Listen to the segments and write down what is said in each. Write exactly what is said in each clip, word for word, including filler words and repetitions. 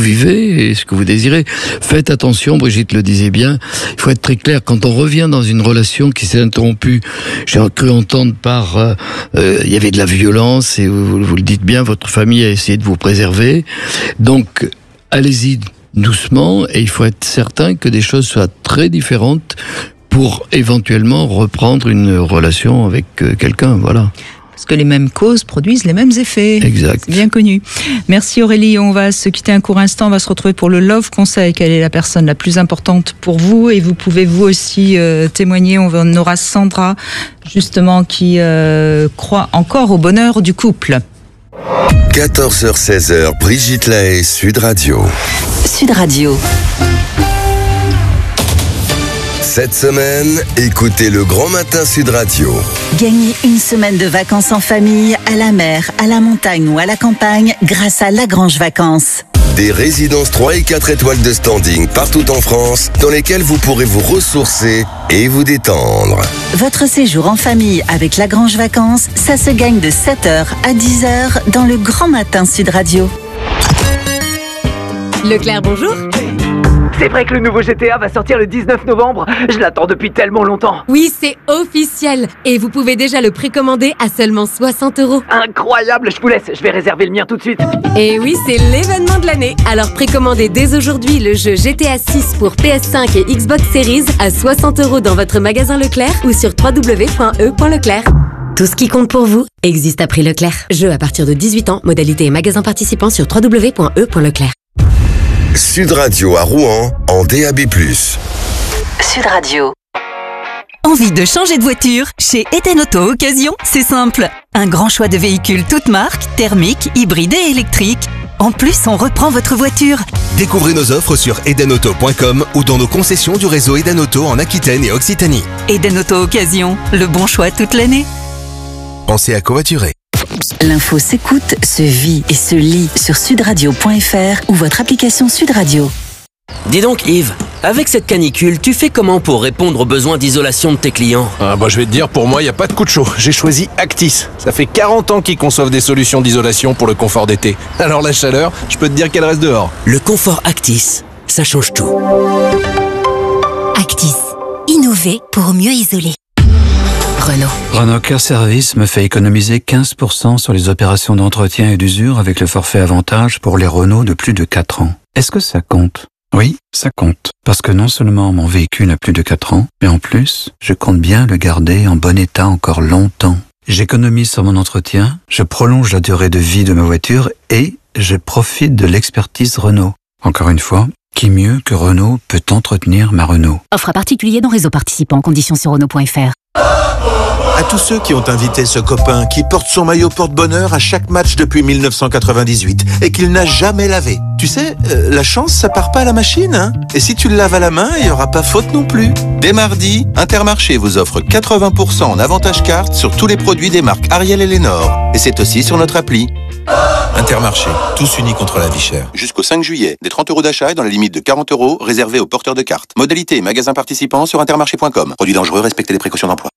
vivez et ce que vous désirez. Faites attention, Brigitte le disait bien, il faut être très clair. Quand on revient dans une relation qui s'est interrompue, j'ai cru entendre par... Euh, euh, il y avait de la violence et vous, vous le dites bien, votre famille a essayé de vous préserver. Donc, allez-y doucement et il faut être certain que des choses soient très différentes pour éventuellement reprendre une relation avec quelqu'un, voilà. Parce que les mêmes causes produisent les mêmes effets. Exact. C'est bien connu. Merci Aurélie. On va se quitter un court instant. On va se retrouver pour le Love Conseil. Quelle est la personne la plus importante pour vous? Et vous pouvez vous aussi euh, témoigner. On aura Sandra, justement, qui euh, croit encore au bonheur du couple. quatorze heures seize heures, Brigitte Lahaie, Sud Radio. Sud Radio. Cette semaine, écoutez le Grand Matin Sud Radio. Gagnez une semaine de vacances en famille, à la mer, à la montagne ou à la campagne grâce à Lagrange Vacances. Des résidences trois et quatre étoiles de standing partout en France dans lesquelles vous pourrez vous ressourcer et vous détendre. Votre séjour en famille avec Lagrange Vacances, ça se gagne de sept heures à dix heures dans le Grand Matin Sud Radio. Leclerc, bonjour. C'est vrai que le nouveau G T A va sortir le dix-neuf novembre. Je l'attends depuis tellement longtemps. Oui, c'est officiel. Et vous pouvez déjà le précommander à seulement soixante euros. Incroyable, je vous laisse, je vais réserver le mien tout de suite. Et oui, c'est l'événement de l'année. Alors précommandez dès aujourd'hui le jeu G T A six pour P S cinq et Xbox Series à soixante euros dans votre magasin Leclerc ou sur w w w point e point leclerc. Tout ce qui compte pour vous existe à prix Leclerc. Jeu à partir de dix-huit ans, modalité et magasin participant sur w w w point e point leclerc. Sud Radio à Rouen en D A B plus. Sud Radio. Envie de changer de voiture? Chez Eden Auto Occasion, c'est simple. Un grand choix de véhicules toutes marques, thermiques, hybrides et électriques. En plus, on reprend votre voiture. Découvrez nos offres sur eden auto point com ou dans nos concessions du réseau Eden Auto en Aquitaine et Occitanie. Eden Auto Occasion, le bon choix toute l'année. Pensez à covoiturer. L'info s'écoute, se vit et se lit sur sudradio point f r ou votre application Sud Radio. Dis donc Yves, avec cette canicule, tu fais comment pour répondre aux besoins d'isolation de tes clients? Ah bah je vais te dire, pour moi, il n'y a pas de coup de chaud. J'ai choisi Actis. Ça fait quarante ans qu'ils conçoivent des solutions d'isolation pour le confort d'été. Alors la chaleur, je peux te dire qu'elle reste dehors. Le confort Actis, ça change tout. Actis, innover pour mieux isoler. Renault. Renault Care Service me fait économiser quinze pour cent sur les opérations d'entretien et d'usure avec le forfait avantage pour les Renault de plus de quatre ans. Est-ce que ça compte? Oui, ça compte. Parce que non seulement mon véhicule a plus de quatre ans, mais en plus, je compte bien le garder en bon état encore longtemps. J'économise sur mon entretien, je prolonge la durée de vie de ma voiture et je profite de l'expertise Renault. Encore une fois, qui mieux que Renault peut entretenir ma Renault? Offre à particulier dans réseau participant, conditions sur Renault point f r. À tous ceux qui ont invité ce copain qui porte son maillot porte-bonheur à chaque match depuis mille neuf cent quatre-vingt-dix-huit et qu'il n'a jamais lavé. Tu sais, euh, la chance, ça part pas à la machine, hein. Et si tu le laves à la main, il y aura pas faute non plus. Dès mardi, Intermarché vous offre quatre-vingts pour cent en avantage carte sur tous les produits des marques Ariel et Lénore. Et c'est aussi sur notre appli. Intermarché, tous unis contre la vie chère. Jusqu'au cinq juillet, des trente euros d'achat et dans la limite de quarante euros réservés aux porteurs de cartes. Modalité et magasins participants sur intermarché point com. Produits dangereux, respectez les précautions d'emploi.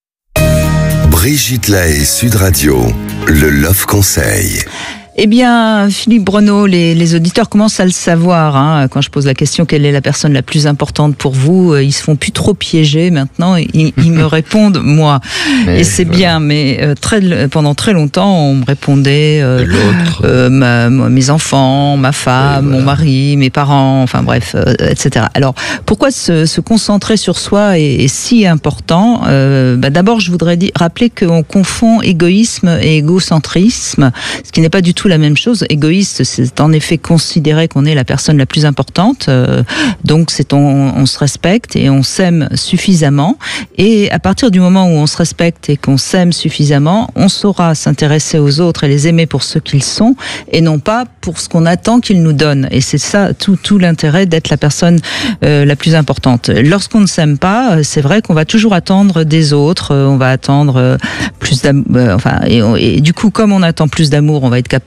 Brigitte Lahaie, Sud Radio, le Love Conseil. Eh bien, Philippe Breneau, les, les auditeurs commencent à le savoir. Hein, quand je pose la question, quelle est la personne la plus importante pour vous, ils se font plus trop piéger maintenant. Ils, ils me répondent moi. Mais, et c'est voilà. bien. Mais euh, très, pendant très longtemps, on me répondait euh, l'autre, euh, ma, mes enfants, ma femme, voilà. mon mari, mes parents, enfin bref, euh, et cetera. Alors, pourquoi se, se concentrer sur soi est, est si important euh, bah, D'abord, je voudrais dire, rappeler qu'on confond égoïsme et égocentrisme, ce qui n'est pas du tout la même chose. Égoïste, c'est en effet considérer qu'on est la personne la plus importante, euh, donc c'est on, on se respecte et on s'aime suffisamment, et à partir du moment où on se respecte et qu'on s'aime suffisamment, on saura s'intéresser aux autres et les aimer pour ce qu'ils sont et non pas pour ce qu'on attend qu'ils nous donnent, et c'est ça tout, tout l'intérêt d'être la personne euh, la plus importante. Lorsqu'on ne s'aime pas, c'est vrai qu'on va toujours attendre des autres, on va attendre plus d'amour, enfin, et, et du coup comme on attend plus d'amour, on va être capable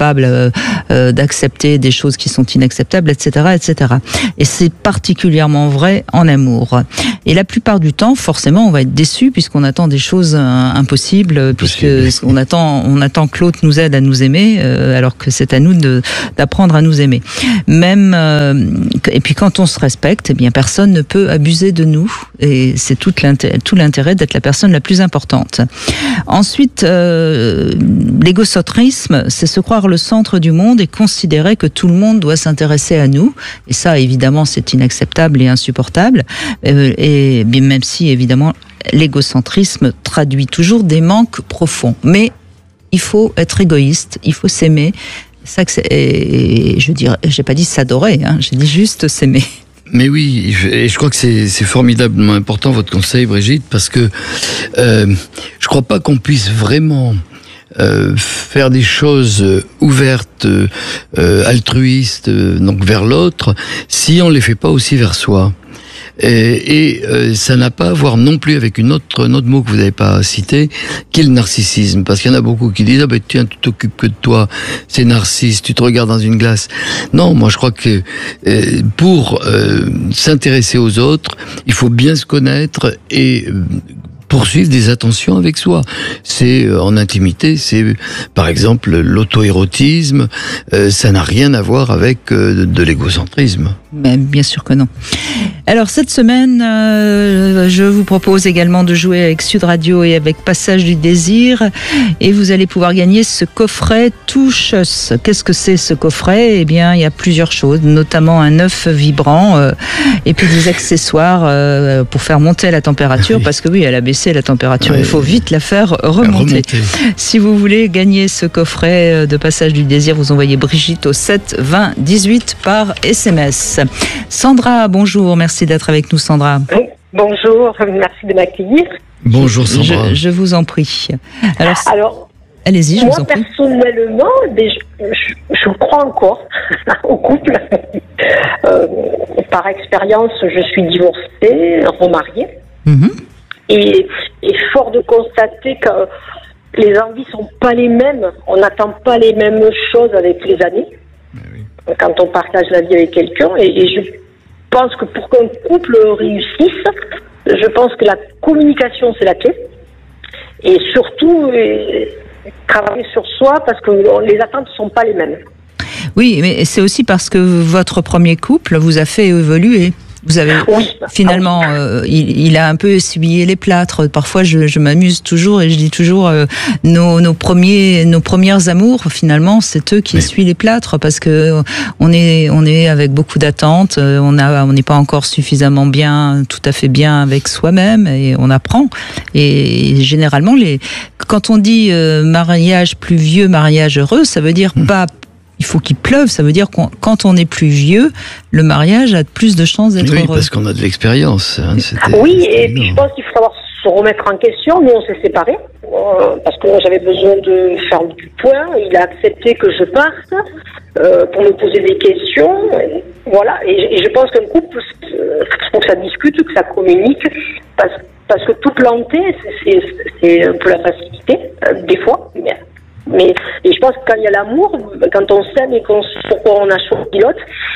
capable euh, euh, d'accepter des choses qui sont inacceptables, et cetera, et cetera. Et c'est particulièrement vrai en amour. Et la plupart du temps, forcément, on va être déçu puisqu'on attend des choses euh, impossibles, puisque on attend, on attend que l'autre nous aide à nous aimer, euh, alors que c'est à nous de, d'apprendre à nous aimer. Même euh, et puis quand on se respecte, eh bien personne ne peut abuser de nous, et c'est tout l'intérêt, tout l'intérêt d'être la personne la plus importante. Ensuite, euh, l'égocentrisme, c'est se croire le centre du monde et considérer que tout le monde doit s'intéresser à nous. Et ça, évidemment, c'est inacceptable et insupportable. Euh, et bien même si, évidemment, l'égocentrisme traduit toujours des manques profonds. Mais il faut être égoïste, il faut s'aimer. Ça que c'est, et je dirais, j'ai pas dit s'adorer, hein, j'ai dit juste s'aimer. Mais oui, et je crois que c'est, c'est formidablement important votre conseil, Brigitte, parce que euh, je crois pas qu'on puisse vraiment euh, faire des choses ouvertes, euh, altruistes, euh, donc vers l'autre, si on les fait pas aussi vers soi. Et, et euh, ça n'a pas à voir non plus avec une autre, un autre mot que vous n'avez pas cité, qui est le narcissisme. Parce qu'il y en a beaucoup qui disent « Ah ben tiens, tu t'occupes que de toi, c'est narcisse, tu te regardes dans une glace ». Non, moi je crois que euh, pour euh, s'intéresser aux autres, il faut bien se connaître et euh, poursuivre des attentions avec soi. C'est euh, en intimité, c'est par exemple l'auto-érotisme, euh, ça n'a rien à voir avec euh, de, de l'égocentrisme. Mais bien sûr que non. Alors cette semaine, euh, je vous propose également de jouer avec Sud Radio et avec Passage du Désir, et vous allez pouvoir gagner ce coffret Touche. Qu'est-ce que c'est ce coffret ? Eh bien, il y a plusieurs choses, notamment un œuf vibrant euh, et puis des accessoires euh, pour faire monter la température, oui. Parce que oui, elle a baissé la température, oui. Il faut vite la faire remonter. remonter. Si vous voulez gagner ce coffret de Passage du Désir, vous envoyez Brigitte au sept vingt dix-huit par S M S. Sandra, bonjour, merci d'être avec nous, Sandra. Oui, bonjour, merci de m'accueillir. Bonjour, Sandra. Je, je vous en prie. Alors, Alors allez-y, je moi, vous en prie. Personnellement, je, je, je crois encore au couple. Euh, par expérience, je suis divorcée, remariée. Mm-hmm. Et, et fort de constater que les envies sont pas les mêmes, on n'attend pas les mêmes choses avec les années. Oui. Quand on partage la vie avec quelqu'un, et, et je pense que pour qu'un couple réussisse, je pense que la communication c'est la clé, et surtout et, travailler sur soi parce que les attentes ne sont pas les mêmes. Oui, mais c'est aussi parce que votre premier couple vous a fait évoluer. Vous avez oui. Finalement, euh, il, il a un peu essuyé les plâtres. Parfois, je, je m'amuse toujours et je dis toujours euh, nos, nos premiers, nos premières amours. Finalement, c'est eux qui oui. essuient les plâtres parce que on est, on est avec beaucoup d'attentes. On a, on n'est pas encore suffisamment bien, tout à fait bien avec soi-même et on apprend. Et généralement, les, quand on dit euh, mariage plus vieux, mariage heureux, ça veut dire mmh. pas il faut qu'il pleuve, ça veut dire que quand on est plus vieux, le mariage a plus de chances d'être oui, heureux. Oui, parce qu'on a de l'expérience. Hein, oui, et puis je pense qu'il faut savoir se remettre en question. Nous, on s'est séparés, euh, parce que moi, j'avais besoin de faire du point. Il a accepté que je parte euh, pour me poser des questions. Et voilà, et, et je pense qu'un couple, il faut que ça discute, que ça communique, parce, parce que tout planter, c'est, c'est, c'est un peu la facilité, euh, des fois, mais... Mais et je pense que quand il y a l'amour, quand on s'aime et qu'on sait pourquoi on a choisi l'autre,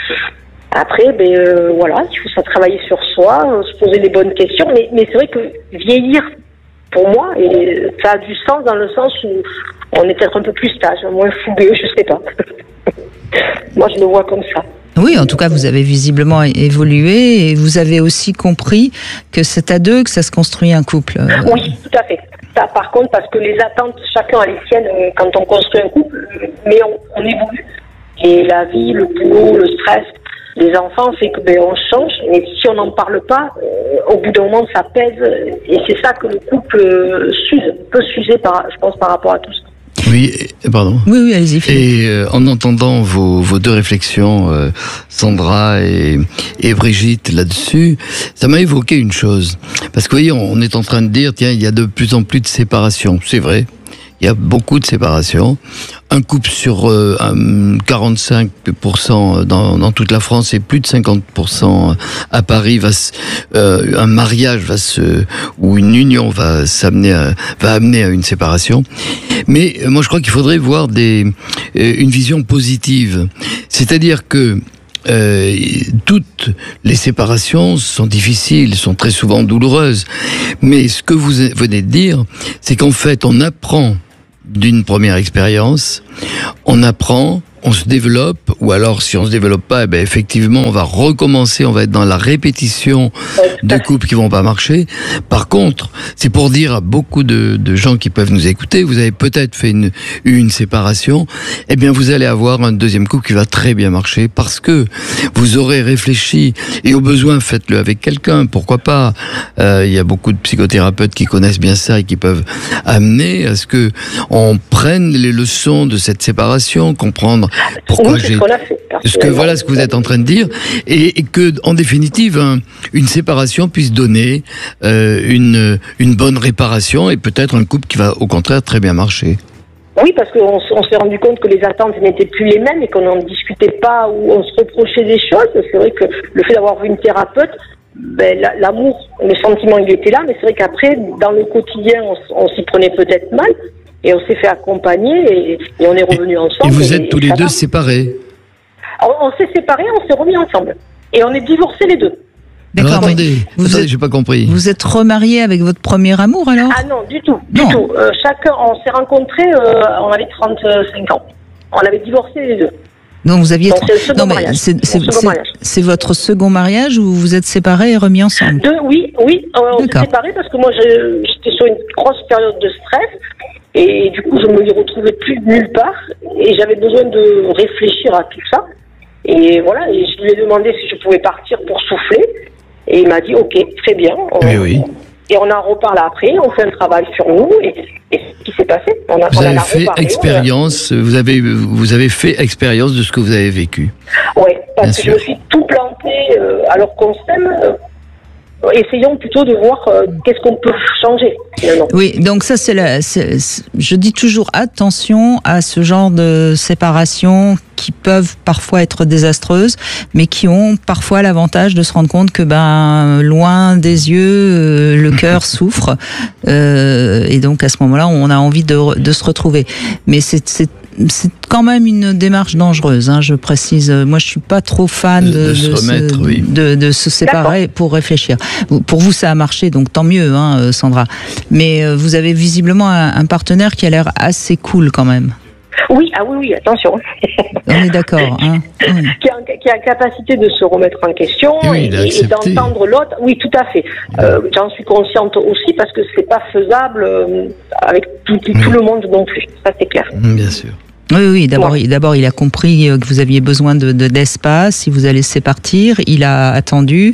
après, ben euh, voilà, il faut ça travailler sur soi, se poser les bonnes questions. Mais, mais c'est vrai que vieillir, pour moi, et ça a du sens dans le sens où on est peut-être un peu plus sage, moins fougueux, je sais pas. Moi, je le vois comme ça. Oui, en tout cas, vous avez visiblement évolué et vous avez aussi compris que c'est à deux que ça se construit un couple. Oui, tout à fait. Ça, par contre, parce que les attentes, chacun a les siennes quand on construit un couple, mais on, on évolue. Et la vie, le boulot, le stress, les enfants, fait que ben, on change. Mais si on n'en parle pas, euh, au bout d'un moment, ça pèse. Et c'est ça que le couple euh, s'use, peut s'user, par, je pense, par rapport à tout ça. Oui, pardon. Oui, oui, allez-y. Et euh, en entendant vos, vos deux réflexions, euh, Sandra et, et Brigitte, là-dessus, ça m'a évoqué une chose. Parce que, vous voyez, on est en train de dire, tiens, il y a de plus en plus de séparations. C'est vrai. Il Il y a beaucoup de séparations. Un couple sur euh, quarante-cinq pour cent dans, dans toute la France et plus de cinquante pour cent à Paris, va se, euh, un mariage va se, ou une union va s'amener, à, va amener à une séparation. Mais euh, moi, je crois qu'il faudrait voir des, euh, une vision positive. C'est-à-dire que Euh, toutes les séparations sont difficiles, sont très souvent douloureuses. Mais ce que vous venez de dire, c'est qu'en fait, on apprend d'une première expérience, on apprend, on se développe, ou alors si on se développe pas, eh ben effectivement, on va recommencer, on va être dans la répétition de couples qui vont pas marcher. Par contre, c'est pour dire à beaucoup de, de gens qui peuvent nous écouter, vous avez peut-être fait une, une séparation, eh bien vous allez avoir un deuxième couple qui va très bien marcher parce que vous aurez réfléchi, et au besoin faites-le avec quelqu'un, pourquoi pas. Euh, il y a beaucoup de psychothérapeutes qui connaissent bien ça et qui peuvent amener à ce que on prenne les leçons de cette séparation, comprendre pourquoi j'ai ce que voilà ce que vous êtes en train de dire, et, et que en définitive un, une séparation puisse donner euh, une une bonne réparation et peut-être un couple qui va au contraire très bien marcher. Oui, parce qu'on on s'est rendu compte que les attentes n'étaient plus les mêmes et qu'on n'en discutait pas ou on se reprochait des choses. C'est vrai que le fait d'avoir vu une thérapeute, ben, l'amour, le sentiment, il était là, mais c'est vrai qu'après, dans le quotidien, on, on s'y prenait peut-être mal. Et on s'est fait accompagner et, et on est revenus ensemble. Et vous êtes et, tous et les deux va. séparés? Alors, on s'est séparés, on s'est remis ensemble. Et on est divorcés les deux. D'accord, alors, attendez, vous attendez, êtes, j'ai pas compris. Vous êtes remariés avec votre premier amour alors? Ah non, du tout, non. du tout. Euh, chacun, on s'est rencontrés, euh, on avait trente-cinq ans. On avait divorcé les deux. Donc vous aviez. Donc, c'est le second non, mais mariage. c'est, c'est, Mon second c'est, mariage. c'est votre second mariage où vous êtes séparés et remis ensemble? Deux, oui, oui. Euh, on s'est séparés parce que moi, je, j'étais sur une grosse période de stress. Et du coup, je me retrouvais plus nulle part. Et j'avais besoin de réfléchir à tout ça. Et voilà, et je lui ai demandé si je pouvais partir pour souffler. Et il m'a dit, ok, très bien. On, oui, oui. Et on en reparle après, on fait un travail sur nous. Et, et c'est ce qui s'est passé. On a, vous on avez en a fait reparlé, expérience, a... vous avez, vous avez fait expérience de ce que vous avez vécu. Oui, parce bien que sûr. je me suis tout planté euh, alors qu'on s'aime. Euh, essayons plutôt de voir euh, qu'est-ce qu'on peut changer finalement. Oui, donc ça c'est la. C'est, c'est, je dis toujours attention à ce genre de séparation qui peuvent parfois être désastreuses, mais qui ont parfois l'avantage de se rendre compte que ben loin des yeux, euh, le cœur souffre, euh, et donc à ce moment-là, on a envie de, de se retrouver. Mais c'est, c'est c'est quand même une démarche dangereuse, hein, je précise. Moi, je suis pas trop fan de, de, de, se, de, remettre, se, oui. de, de se séparer. D'accord. Pour réfléchir. Pour vous, ça a marché, donc tant mieux, hein, Sandra. Mais vous avez visiblement un, un partenaire qui a l'air assez cool quand même. Oui, ah oui, oui, attention. On est d'accord. Hein. Mmh. Qui, a, qui a la capacité de se remettre en question et, oui, et, et d'entendre l'autre. Oui, tout à fait. Euh, j'en suis consciente aussi parce que c'est pas faisable euh, avec tout, tout oui. le monde non plus. Ça, c'est clair. Bien sûr. Oui, oui, d'abord, ouais. il, d'abord, il a compris que vous aviez besoin de, de, d'espace, si vous allez laisser partir, il a attendu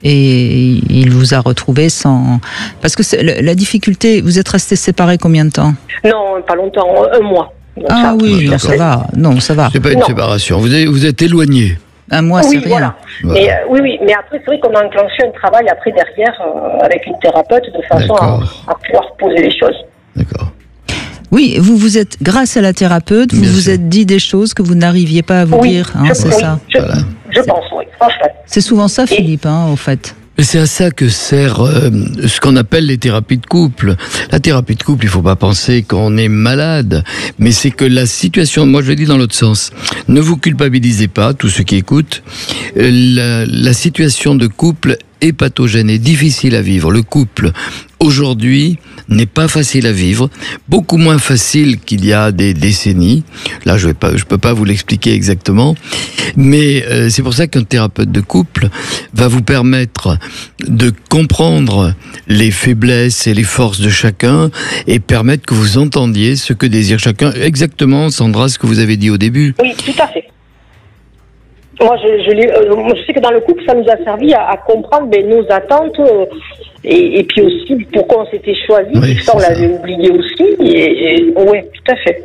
et il vous a retrouvé sans... Parce que c'est, la difficulté, vous êtes restés séparés combien de temps? Non, pas longtemps, un mois. Donc ah ça, oui, non, ça va, non, ça va. C'est pas une non. séparation, vous êtes, vous êtes éloignés. Un mois, oui, c'est rien. Voilà. Voilà. Mais, euh, oui, oui, mais après, c'est vrai qu'on a enclenché un travail après derrière euh, avec une thérapeute de façon à, à pouvoir poser les choses. D'accord. Oui, vous vous êtes, grâce à la thérapeute, vous Bien vous sûr. êtes dit des choses que vous n'arriviez pas à vous oui, dire, hein, je, c'est oui, ça. Je, voilà. je pense, oui, franchement. C'est souvent ça, Philippe, hein, au fait. Et c'est à ça que sert euh, ce qu'on appelle les thérapies de couple. La thérapie de couple, il faut pas penser qu'on est malade, mais c'est que la situation, moi je le dis dans l'autre sens, ne vous culpabilisez pas, tous ceux qui écoutent, la, la situation de couple est pathogène et difficile à vivre. Le couple, aujourd'hui, n'est pas facile à vivre, beaucoup moins facile qu'il y a des décennies. Là, je vais pas, je peux pas vous l'expliquer exactement, mais euh, c'est pour ça qu'un thérapeute de couple va vous permettre de comprendre les faiblesses et les forces de chacun et permettre que vous entendiez ce que désire chacun. Exactement, Sandra, ce que vous avez dit au début. Oui, tout à fait. Moi, je, je, euh, je sais que dans le couple, ça nous a servi à, à comprendre ben, nos attentes euh, et, et puis aussi pourquoi on s'était choisi. Oui, ça, on l'avait ça. oublié aussi. Et, et oui, tout à fait.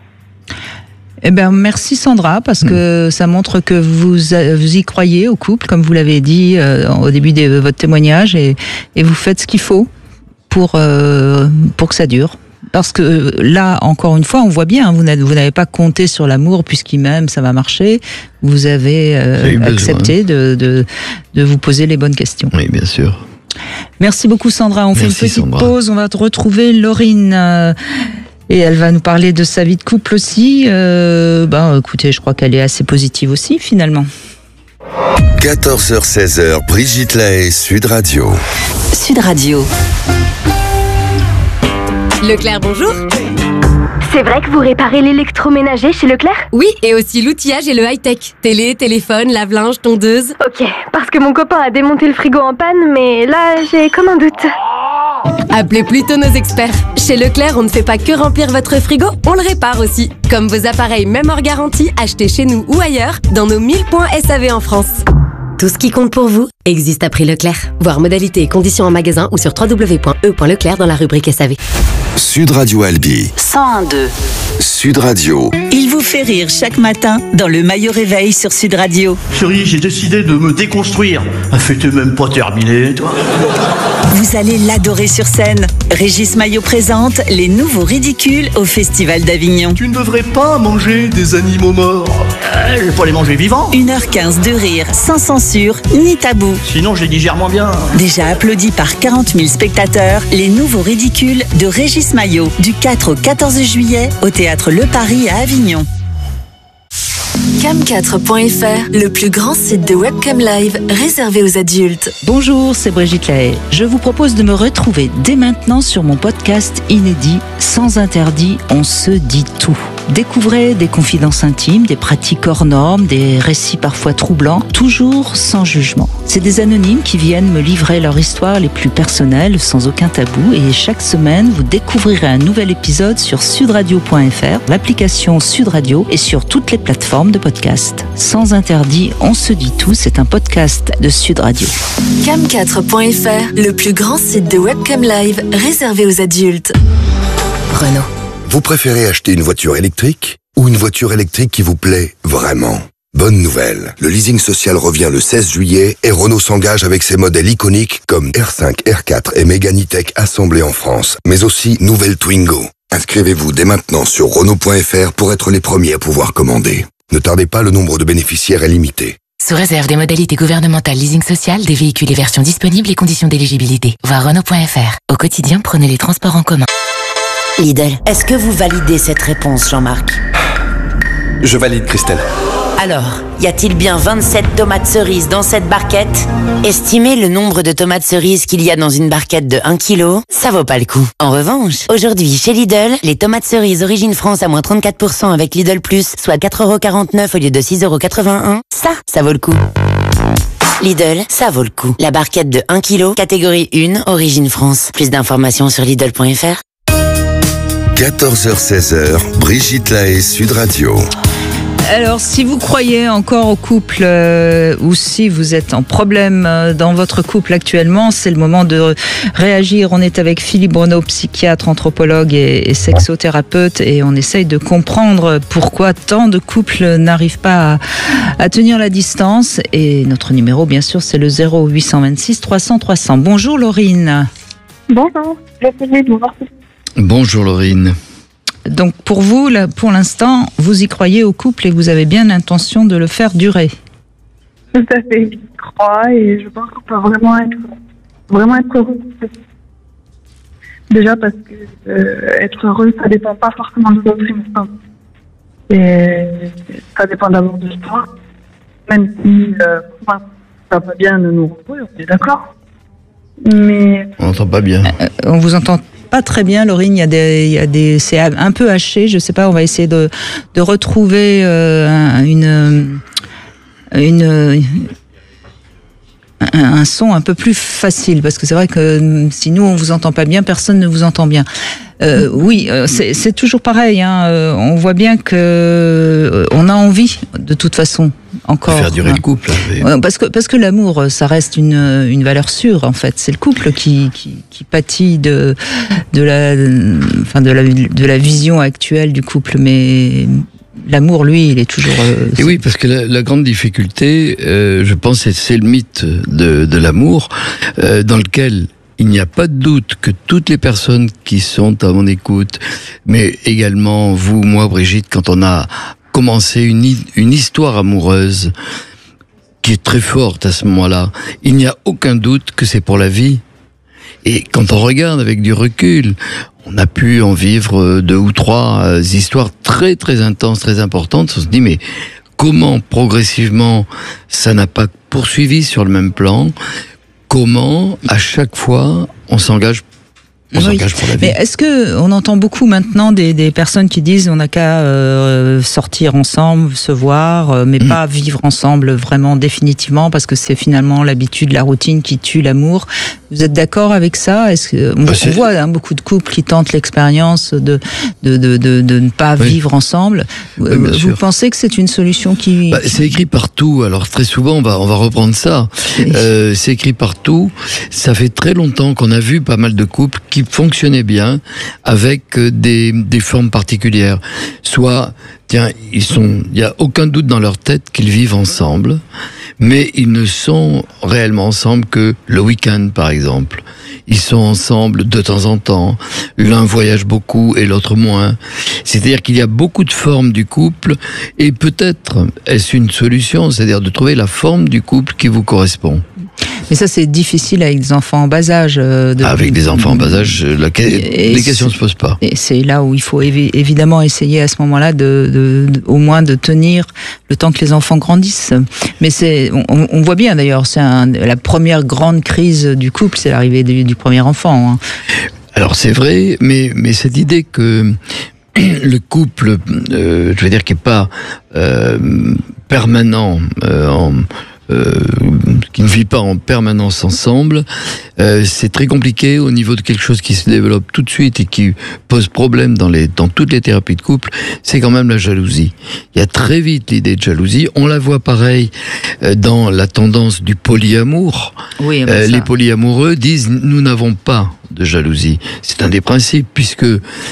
Eh ben, merci Sandra, parce mmh. que ça montre que vous, vous y croyez au couple, comme vous l'avez dit euh, au début de votre témoignage, et, et vous faites ce qu'il faut pour, euh, pour que ça dure. Parce que là, encore une fois, on voit bien, vous n'avez, vous n'avez pas compté sur l'amour puisqu'il m'aime, ça va marcher. Vous avez euh, accepté de, de, de vous poser les bonnes questions. Oui, bien sûr. Merci beaucoup Sandra. On Merci fait une petite Sandra. pause. On va te retrouver Laurine. Euh, et elle va nous parler de sa vie de couple aussi. Euh, ben, écoutez, je crois qu'elle est assez positive aussi finalement. quatorze heures seize heures, Brigitte Lahaie, Sud Radio. Sud Radio. Leclerc, bonjour. C'est vrai que vous réparez l'électroménager chez Leclerc ? Oui, et aussi l'outillage et le high-tech. Télé, téléphone, lave-linge, tondeuse. Ok, parce que mon copain a démonté le frigo en panne, mais là, j'ai comme un doute. Appelez plutôt nos experts. Chez Leclerc, on ne fait pas que remplir votre frigo, on le répare aussi. Comme vos appareils, même hors garantie, achetés chez nous ou ailleurs, dans nos mille points S A V en France. Tout ce qui compte pour vous existe à prix Leclerc. Voir modalités et conditions en magasin ou sur w w w point e point leclerc dans la rubrique S A V. Sud Radio Albi. cent un virgule deux. Sud Radio. Il vous fait rire chaque matin dans le Maillot Réveil sur Sud Radio. Chérie, j'ai décidé de me déconstruire. La fête est même pas terminée, toi. Vous allez l'adorer sur scène. Régis Maillot présente les nouveaux ridicules au Festival d'Avignon. Tu ne devrais pas manger des animaux morts. Euh, je vais pas les manger vivants. une heure quinze de rire, sans censure, ni tabou. Sinon, je les digère moins bien. Déjà applaudi par quarante mille spectateurs, les nouveaux ridicules de Régis Maillot, du quatre au quatorze juillet, au Théâtre Le Paris à Avignon. cam quatre point f r, le plus grand site de webcam live réservé aux adultes. Bonjour, c'est Brigitte Lahaie. Je vous propose de me retrouver dès maintenant sur mon podcast inédit Sans interdit, on se dit tout. Découvrez des confidences intimes, des pratiques hors normes, des récits parfois troublants, toujours sans jugement. C'est des anonymes qui viennent me livrer leur histoire les plus personnelles, sans aucun tabou, et chaque semaine, vous découvrirez un nouvel épisode sur sudradio point f r, l'application Sud Radio et sur toutes les plateformes de podcast. Sans interdit, on se dit tout, c'est un podcast de Sud Radio. cam quatre point f r, le plus grand site de webcam live réservé aux adultes. Renault. Vous préférez acheter une voiture électrique ou une voiture électrique qui vous plaît vraiment ? Bonne nouvelle, le leasing social revient le seize juillet et Renault s'engage avec ses modèles iconiques comme R cinq, R quatre et Mégane E-Tech assemblés en France, mais aussi nouvelle Twingo. Inscrivez-vous dès maintenant sur Renault point f r pour être les premiers à pouvoir commander. Ne tardez pas, le nombre de bénéficiaires est limité. Sous réserve des modalités gouvernementales leasing social, des véhicules et versions disponibles et conditions d'éligibilité. Voir Renault point f r. Au quotidien, prenez les transports en commun. Lidl, est-ce que vous validez cette réponse, Jean-Marc ? Je valide, Christelle. Alors, y a-t-il bien vingt-sept tomates cerises dans cette barquette ? Estimez le nombre de tomates cerises qu'il y a dans une barquette de un kilo, ça vaut pas le coup. En revanche, aujourd'hui chez Lidl, les tomates cerises Origine France à moins trente-quatre pour cent avec Lidl Plus, soit quatre euros quarante-neuf au lieu de six euros quatre-vingt-un, ça, ça vaut le coup. Lidl, ça vaut le coup. La barquette de un kilo, catégorie un, Origine France. Plus d'informations sur Lidl point f r. quatorze heures seize heures, Brigitte Lahaie, Sud Radio. Alors, si vous croyez encore au couple euh, ou si vous êtes en problème euh, dans votre couple actuellement, c'est le moment de réagir. On est avec Philippe Bruneau, psychiatre, anthropologue et, et sexothérapeute, et on essaye de comprendre pourquoi tant de couples n'arrivent pas à, à tenir la distance. Et notre numéro, bien sûr, c'est le zéro huit cent vingt-six trois cents trois cents. Bonjour Laurine. Bonjour, Bonjour Laurine. Donc pour vous, là, pour l'instant, vous y croyez au couple et vous avez bien l'intention de le faire durer. Tout à fait, je crois et je pense qu'on peut vraiment être, vraiment être heureux. Déjà parce que euh, être heureux, ça dépend pas forcément de notre instinct. Et ça dépend d'abord de soi. Même si euh, ça va pas bien de nous retrouver, on est d'accord. Mais on n'entend pas bien. Euh, on vous entend pas très bien, Laurine. Il y a des, il y a des, c'est un peu haché. Je sais pas. On va essayer de de retrouver euh, une une un, un son un peu plus facile, parce que c'est vrai que si nous on vous entend pas bien, personne ne vous entend bien. Euh, oui, c'est, c'est toujours pareil. Hein. On voit bien que on a envie, de toute façon, encore. De faire durer hein. le couple. Mais... Parce que parce que l'amour, ça reste une une valeur sûre en fait. C'est le couple qui qui, qui pâtit de de la enfin de la de la vision actuelle du couple, mais l'amour, lui, il est toujours... Euh, Et oui, parce que la, la grande difficulté, euh, je pense, c'est, c'est le mythe de, de l'amour, euh, dans lequel il n'y a pas de doute que toutes les personnes qui sont à mon écoute, mais également vous, moi, Brigitte, quand on a commencé une, une histoire amoureuse qui est très forte à ce moment-là, il n'y a aucun doute que c'est pour la vie. Et quand on regarde avec du recul, on a pu en vivre deux ou trois histoires très très intenses, très importantes. On se dit mais comment progressivement ça n'a pas poursuivi sur le même plan? Comment à chaque fois on s'engage On oui. pour la vie. Mais est-ce que on entend beaucoup maintenant des, des personnes qui disent on n'a qu'à euh, sortir ensemble, se voir, euh, mais mmh. pas vivre ensemble vraiment définitivement parce que c'est finalement l'habitude, la routine qui tue l'amour. Vous êtes d'accord avec ça? Est-ce que on, bah, on voit hein, beaucoup de couples qui tentent l'expérience de de, de de de ne pas oui. vivre ensemble. Oui, Vous sûr. pensez que c'est une solution qui bah, C'est écrit partout. Alors très souvent on va on va reprendre ça. Euh, c'est écrit partout. Ça fait très longtemps qu'on a vu pas mal de couples qui fonctionnaient bien avec des, des formes particulières. Soit, tiens, ils sont, il n'y a aucun doute dans leur tête qu'ils vivent ensemble, mais ils ne sont réellement ensemble que le week-end, par exemple. Ils sont ensemble de temps en temps. L'un voyage beaucoup et l'autre moins. C'est-à-dire qu'il y a beaucoup de formes du couple et peut-être est-ce une solution, c'est-à-dire de trouver la forme du couple qui vous correspond. Mais ça, c'est difficile avec des enfants en bas âge. Euh, de... Avec des enfants en bas âge, la... les questions ne se posent pas. Et c'est là où il faut évi- évidemment essayer à ce moment-là, de, de, de, au moins de tenir le temps que les enfants grandissent. Mais c'est, on, on voit bien d'ailleurs, c'est un, la première grande crise du couple, c'est l'arrivée du, du premier enfant. Hein. Alors c'est vrai, mais, mais cette idée que le couple, euh, je veux dire, qui n'est pas euh, permanent, euh, en... Euh, qui ne vit pas en permanence ensemble, euh, c'est très compliqué au niveau de quelque chose qui se développe tout de suite et qui pose problème dans les dans toutes les thérapies de couple, c'est quand même la jalousie. Il y a très vite l'idée de jalousie. On la voit pareil euh, dans la tendance du polyamour. Oui, euh, les polyamoureux disent nous n'avons pas de jalousie. C'est un des principes puisque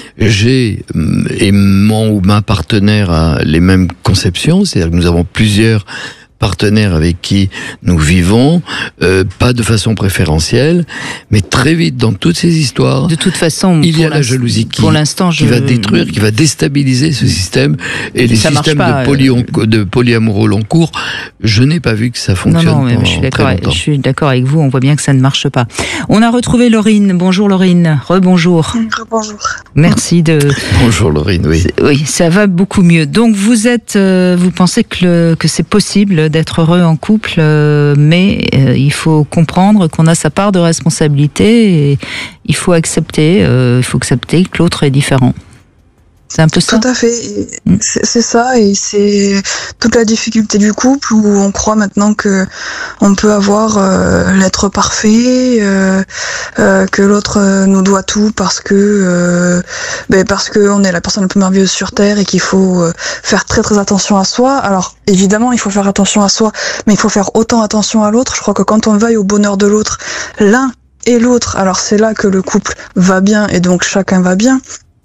j'ai et mon ou ma partenaire a les mêmes conceptions, c'est-à-dire que nous avons plusieurs partenaires avec qui nous vivons, euh, pas de façon préférentielle, mais très vite dans toutes ces histoires, de toute façon, il y a la jalousie qui, pour l'instant, qui je... va détruire, qui va déstabiliser ce système. Et les ça systèmes pas, de, poly, de polyamoureux long cours, je n'ai pas vu que ça fonctionne. Non, non, mais je suis d'accord. Je suis d'accord avec vous. On voit bien que ça ne marche pas. On a retrouvé Laurine. Bonjour Laurine. Rebonjour. Rebonjour. Merci de. Bonjour Laurine. Oui. Oui, ça va beaucoup mieux. Donc vous êtes, euh, vous pensez que le, que c'est possible d'être heureux en couple, euh, mais euh, il faut comprendre qu'on a sa part de responsabilité et il faut accepter, euh, il faut accepter que l'autre est différent. C'est un peu ça. Tout à fait. Mm. C'est, c'est ça, et c'est toute la difficulté du couple où on croit maintenant que on peut avoir euh, l'être parfait, euh, euh, que l'autre nous doit tout parce que euh, ben parce que on est la personne la plus merveilleuse sur terre et qu'il faut euh, faire très très attention à soi. Alors évidemment, il faut faire attention à soi, mais il faut faire autant attention à l'autre. Je crois que quand on veille au bonheur de l'autre, l'un et l'autre, alors c'est là que le couple va bien et donc chacun va bien.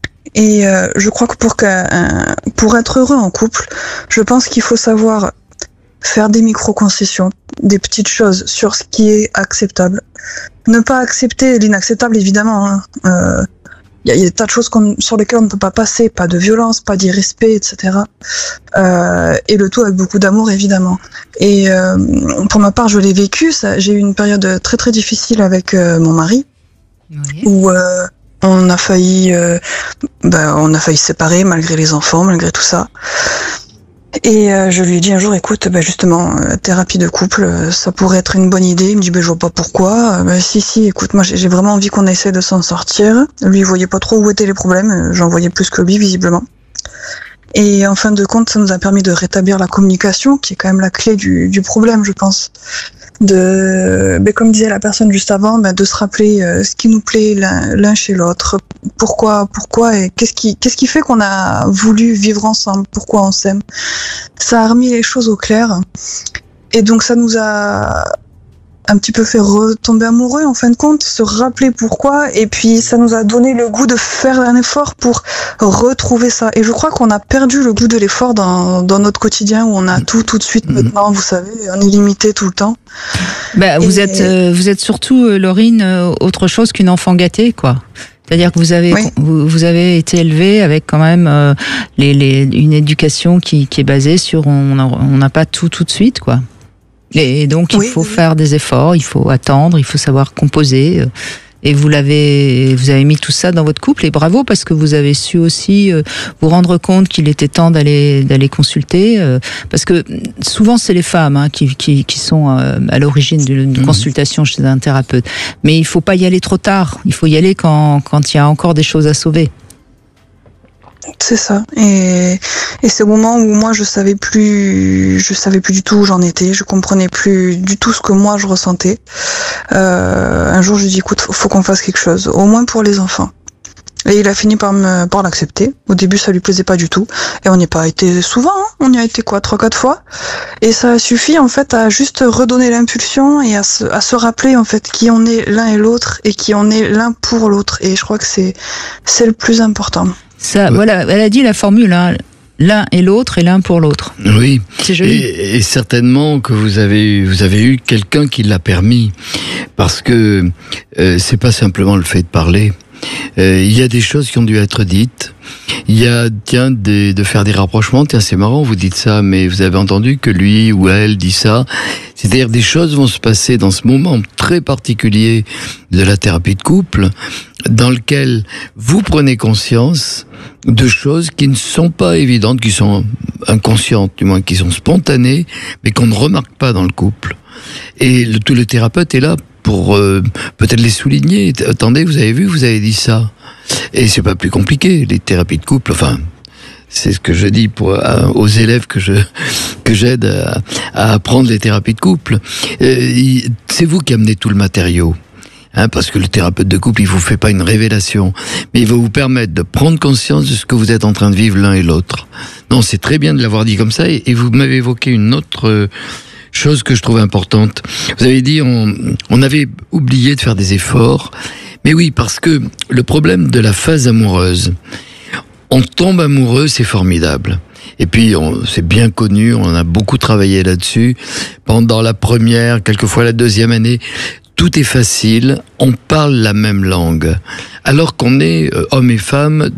Et euh, je crois que pour, qu'un, pour être heureux en couple, je pense qu'il faut savoir faire des micro-concessions, des petites choses sur ce qui est acceptable. Ne pas accepter l'inacceptable, évidemment. Hein. Euh, y a, y a des tas de choses qu'on, sur lesquelles on ne peut pas passer, pas de violence, pas d'irrespect, et cetera. Euh, et le tout avec beaucoup d'amour, évidemment. Et euh, pour ma part, je l'ai vécu. Ça, j'ai eu une période très très difficile avec euh, mon mari, oui. où... Euh, On a failli, euh, ben, on a failli se séparer malgré les enfants, malgré tout ça. Et euh, je lui ai dit un jour, écoute, ben justement, euh, thérapie de couple, euh, ça pourrait être une bonne idée. Il me dit, ben je vois pas pourquoi. Euh, ben si, si, écoute, moi j'ai, j'ai vraiment envie qu'on essaie de s'en sortir. Lui, il voyait pas trop où étaient les problèmes. J'en voyais plus que lui, visiblement. Et en fin de compte, ça nous a permis de rétablir la communication, qui est quand même la clé du, du problème, je pense. De, ben comme disait la personne juste avant, ben de se rappeler euh, ce qui nous plaît l'un, l'un chez l'autre. Pourquoi, pourquoi et qu'est-ce qui, qu'est-ce qui fait qu'on a voulu vivre ensemble? Pourquoi on s'aime? Ça a remis les choses au clair. Et donc ça nous a, un petit peu fait retomber amoureux en fin de compte, se rappeler pourquoi, et puis ça nous a donné le goût de faire un effort pour retrouver ça. Et je crois qu'on a perdu le goût de l'effort dans, dans notre quotidien où on a tout tout de suite maintenant, vous savez, on est limité tout le temps. Bah, et... vous êtes euh, vous êtes surtout, euh, Laurine, euh, autre chose qu'une enfant gâtée, quoi. C'est-à-dire que vous avez oui. vous, vous avez été élevée avec quand même euh, les, les, une éducation qui, qui est basée sur on n'a pas tout tout de suite, quoi. Et donc il oui, faut oui. faire des efforts, il faut attendre, il faut savoir composer. Et vous l'avez, vous avez mis tout ça dans votre couple, et bravo, parce que vous avez su aussi euh, vous rendre compte qu'il était temps d'aller d'aller consulter, euh, parce que souvent c'est les femmes hein, qui, qui qui sont euh, à l'origine d'une mmh. consultation chez un thérapeute. Mais il faut pas y aller trop tard. Il faut y aller quand quand il y a encore des choses à sauver. C'est ça. Et, et c'est au moment où moi je savais plus, je savais plus du tout où j'en étais. Je comprenais plus du tout ce que moi je ressentais. Euh, un jour, je lui ai dit, écoute, faut, faut qu'on fasse quelque chose, au moins pour les enfants. Et il a fini par me, par l'accepter. Au début, ça lui plaisait pas du tout. Et on n'y a pas été souvent, hein. On y a été quoi, trois, quatre fois. Et ça a suffi, en fait, à juste redonner l'impulsion et à se, à se rappeler, en fait, qui on est l'un et l'autre et qui on est l'un pour l'autre. Et je crois que c'est, c'est le plus important. Ça, ouais. Voilà, elle a dit la formule, hein, l'un et l'autre et l'un pour l'autre. Oui. C'est joli. Et, et certainement que vous avez, vous avez eu quelqu'un qui l'a permis, parce que euh, c'est pas simplement le fait de parler. Euh, il y a des choses qui ont dû être dites. Il y a, tiens, des, de faire des rapprochements. Tiens, c'est marrant, vous dites ça, mais vous avez entendu que lui ou elle dit ça. C'est-à-dire, des choses vont se passer dans ce moment très particulier de la thérapie de couple, dans lequel vous prenez conscience de choses qui ne sont pas évidentes, qui sont inconscientes, du moins qui sont spontanées, mais qu'on ne remarque pas dans le couple. Et le, tout le thérapeute est là pour euh, peut-être les souligner. Attendez, vous avez vu, vous avez dit ça. Et c'est pas plus compliqué, les thérapies de couple, enfin, c'est ce que je dis pour, à, aux élèves que je que j'aide à, à apprendre les thérapies de couple. Euh, c'est vous qui amenez tout le matériau. Hein, parce que le thérapeute de couple, il vous fait pas une révélation, mais il va vous permettre de prendre conscience de ce que vous êtes en train de vivre l'un et l'autre. Non, c'est très bien de l'avoir dit comme ça, et, et vous m'avez évoqué une autre euh, chose que je trouve importante. Vous avez dit, on, on avait oublié de faire des efforts, mais oui, parce que le problème de la phase amoureuse, on tombe amoureux, c'est formidable. Et puis, on, c'est bien connu, on a beaucoup travaillé là-dessus. Pendant la première, quelquefois la deuxième année, tout est facile, on parle la même langue. Alors qu'on est euh, hommes et femmes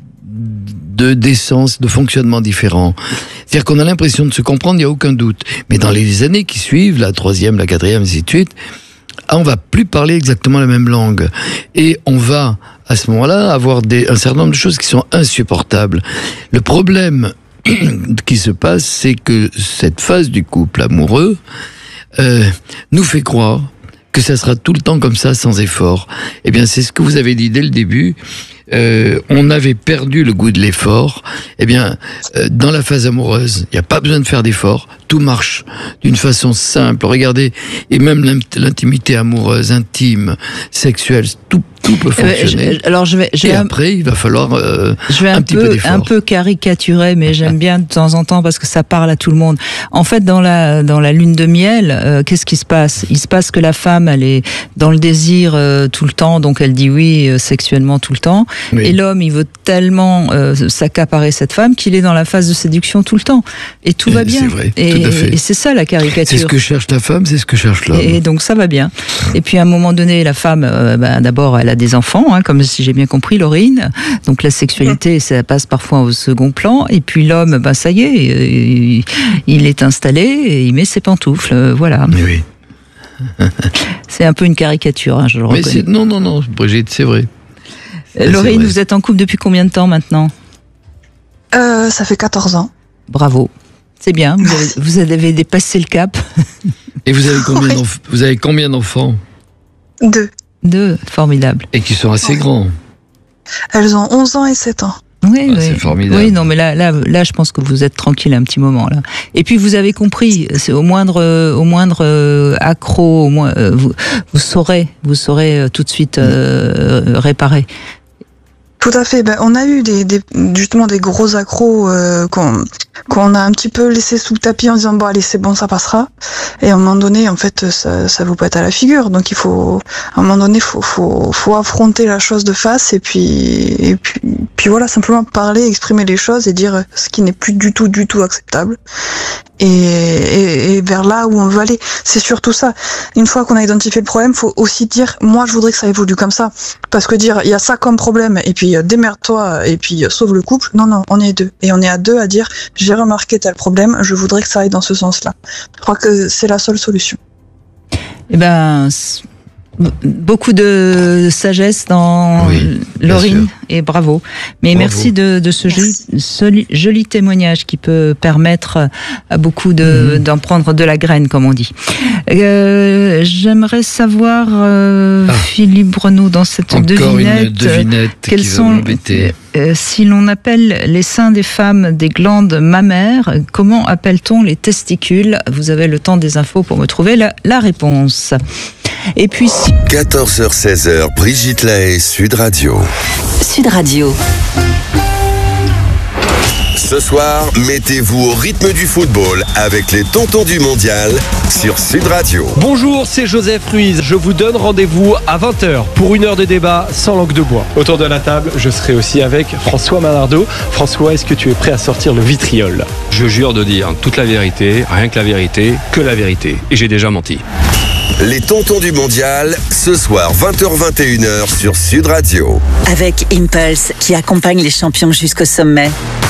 de d'essence, de fonctionnement différents. C'est-à-dire qu'on a l'impression de se comprendre, il n'y a aucun doute. Mais dans les années qui suivent, la troisième, la quatrième, ainsi de suite, on va plus parler exactement la même langue. Et on va, à ce moment-là, avoir des, un certain nombre de choses qui sont insupportables. Le problème qui se passe, c'est que cette phase du couple amoureux euh, nous fait croire que ça sera tout le temps comme ça, sans effort. Eh bien, c'est ce que vous avez dit dès le début. Euh, on avait perdu le goût de l'effort. Eh bien, euh, dans la phase amoureuse, il n'y a pas besoin de faire d'effort. Tout marche d'une façon simple. Regardez, et même l'intimité amoureuse, intime, sexuelle, tout, tout peut fonctionner. Je, alors je vais, je vais et après, il va falloir euh, je vais un, un petit peu, peu d'effort. Un peu caricaturer, mais j'aime bien de temps en temps parce que ça parle à tout le monde. En fait, dans la dans la lune de miel, euh, qu'est-ce qui se passe? Il se passe que la femme, elle est dans le désir euh, tout le temps, donc elle dit oui euh, sexuellement tout le temps. Oui. Et l'homme, il veut tellement euh, s'accaparer cette femme qu'il est dans la phase de séduction tout le temps. Et tout et va bien. C'est vrai, et, tout à fait. Et c'est ça la caricature. C'est ce que cherche la femme, c'est ce que cherche l'homme. Et donc ça va bien. Et puis à un moment donné, la femme, euh, ben, d'abord, elle a des enfants, hein, comme si j'ai bien compris, Laurine. Donc la sexualité, ça passe parfois au second plan. Et puis l'homme, ben ça y est, il, il est installé et il met ses pantoufles. Euh, voilà. Mais oui. C'est un peu une caricature, hein, je le reconnais. Mais non, non, non, Brigitte, c'est vrai. Euh, Laurine, vous êtes en couple depuis combien de temps maintenant? euh, Ça fait quatorze ans. Bravo. C'est bien, vous avez, vous avez dépassé le cap. Et vous avez combien, oui. vous avez combien d'enfants? Deux. Deux, formidable. Et qui sont assez grands. Elles ont onze ans et sept ans. Oui, ah, oui. C'est formidable. Oui, non, mais là, là, là, je pense que vous êtes tranquille un petit moment là. Et puis vous avez compris, c'est au moindre, au moindre euh, accro, au moins, euh, vous, vous saurez, vous saurez euh, tout de suite euh, réparer. Tout à fait. Ben, on a eu des, des justement des gros accros euh, qu'on qu'on a un petit peu laissé sous le tapis en disant bon allez c'est bon ça passera. Et à un moment donné en fait ça ça vous pète à la figure. Donc il faut à un moment donné faut faut faut affronter la chose de face et puis et puis puis voilà simplement parler, exprimer les choses et dire ce qui n'est plus du tout du tout acceptable. Et, et, et vers là où on veut aller. C'est surtout ça. Une fois qu'on a identifié le problème, faut aussi dire, moi je voudrais que ça évolue comme ça. Parce que dire, il y a ça comme problème, et puis euh, démerde-toi, et puis euh, sauve le couple, non, non, on est deux. Et on est à deux à dire, j'ai remarqué tel problème, je voudrais que ça aille dans ce sens-là. Je crois que c'est la seule solution. Eh ben, beaucoup de sagesse dans oui, Laurine et bravo. Mais bravo. merci de, de ce joli, joli, joli témoignage qui peut permettre à beaucoup de, mmh. d'en prendre de la graine, comme on dit. Euh, j'aimerais savoir, euh, ah. Philippe Renaud, dans cette Encore devinette, une devinette quels qui va sont, m'embêter. Euh, si l'on appelle les seins des femmes des glandes mammaires, comment appelle-t-on les testicules ? Vous avez le temps des infos pour me trouver la, la réponse. Et puis quatorze heures seize heures, Brigitte Lahaie, Sud Radio. Sud Radio. Ce soir, mettez-vous au rythme du football avec les tontons du mondial sur Sud Radio. Bonjour, c'est Joseph Ruiz. Je vous donne rendez-vous à vingt heures pour une heure de débat sans langue de bois. Autour de la table, je serai aussi avec François Manardo. François, est-ce que tu es prêt à sortir le vitriol ? Je jure de dire toute la vérité, rien que la vérité, que la vérité. Et j'ai déjà menti. Les tontons du mondial, ce soir vingt heures vingt et une heures sur Sud Radio. Avec Impulse qui accompagne les champions jusqu'au sommet.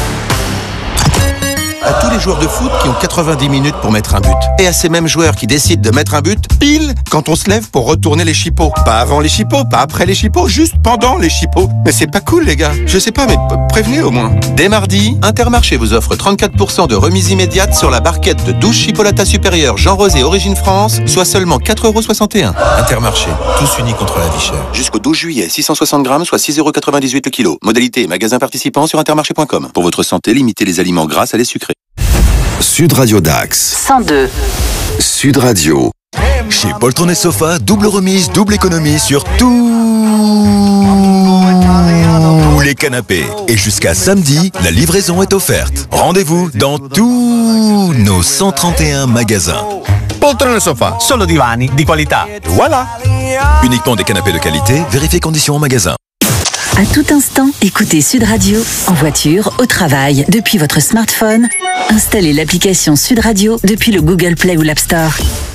À tous les joueurs de foot qui ont quatre-vingt-dix minutes pour mettre un but. Et à ces mêmes joueurs qui décident de mettre un but pile quand on se lève pour retourner les chipots. Pas avant les chipots, pas après les chipots, juste pendant les chipots. Mais c'est pas cool les gars. Je sais pas mais prévenez au moins. Dès mardi, Intermarché vous offre trente-quatre pour cent de remise immédiate sur la barquette de douze chipolata supérieure Jean Rosé Origine France, soit seulement quatre euros soixante et un. Intermarché, tous unis contre la vie chère. Jusqu'au douze juillet, six cent soixante grammes, soit six euros quatre-vingt-dix-huit le kilo. Modalité et magasin participant sur intermarché point com. Pour votre santé, limitez les aliments gras à les sucrés. Sud Radio Dax. cent deux. Sud Radio. Chez Poltron et Sofa, double remise, double économie sur tous les canapés. Et jusqu'à samedi, la livraison est offerte. Rendez-vous dans tous nos cent trente et un magasins. Poltron e Sofa, solo divani di qualità. Voilà. Uniquement des canapés de qualité, vérifiez conditions en magasin. À tout instant, écoutez Sud Radio, en voiture, au travail, depuis votre smartphone. Installez l'application Sud Radio depuis le Google Play ou l'App Store.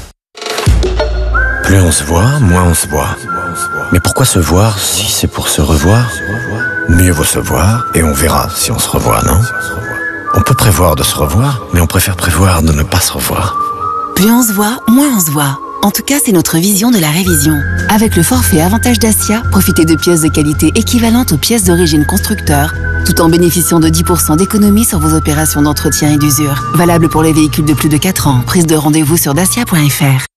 Plus on se voit, moins on se voit. Mais pourquoi se voir si c'est pour se revoir ? Mieux vaut se voir et on verra si on se revoit, non ? On peut prévoir de se revoir, mais on préfère prévoir de ne pas se revoir. Plus on se voit, moins on se voit. En tout cas, c'est notre vision de la révision. Avec le forfait Avantage Dacia, profitez de pièces de qualité équivalentes aux pièces d'origine constructeur, tout en bénéficiant de dix pour cent d'économie sur vos opérations d'entretien et d'usure. Valable pour les véhicules de plus de quatre ans. Prise de rendez-vous sur dacia point f r.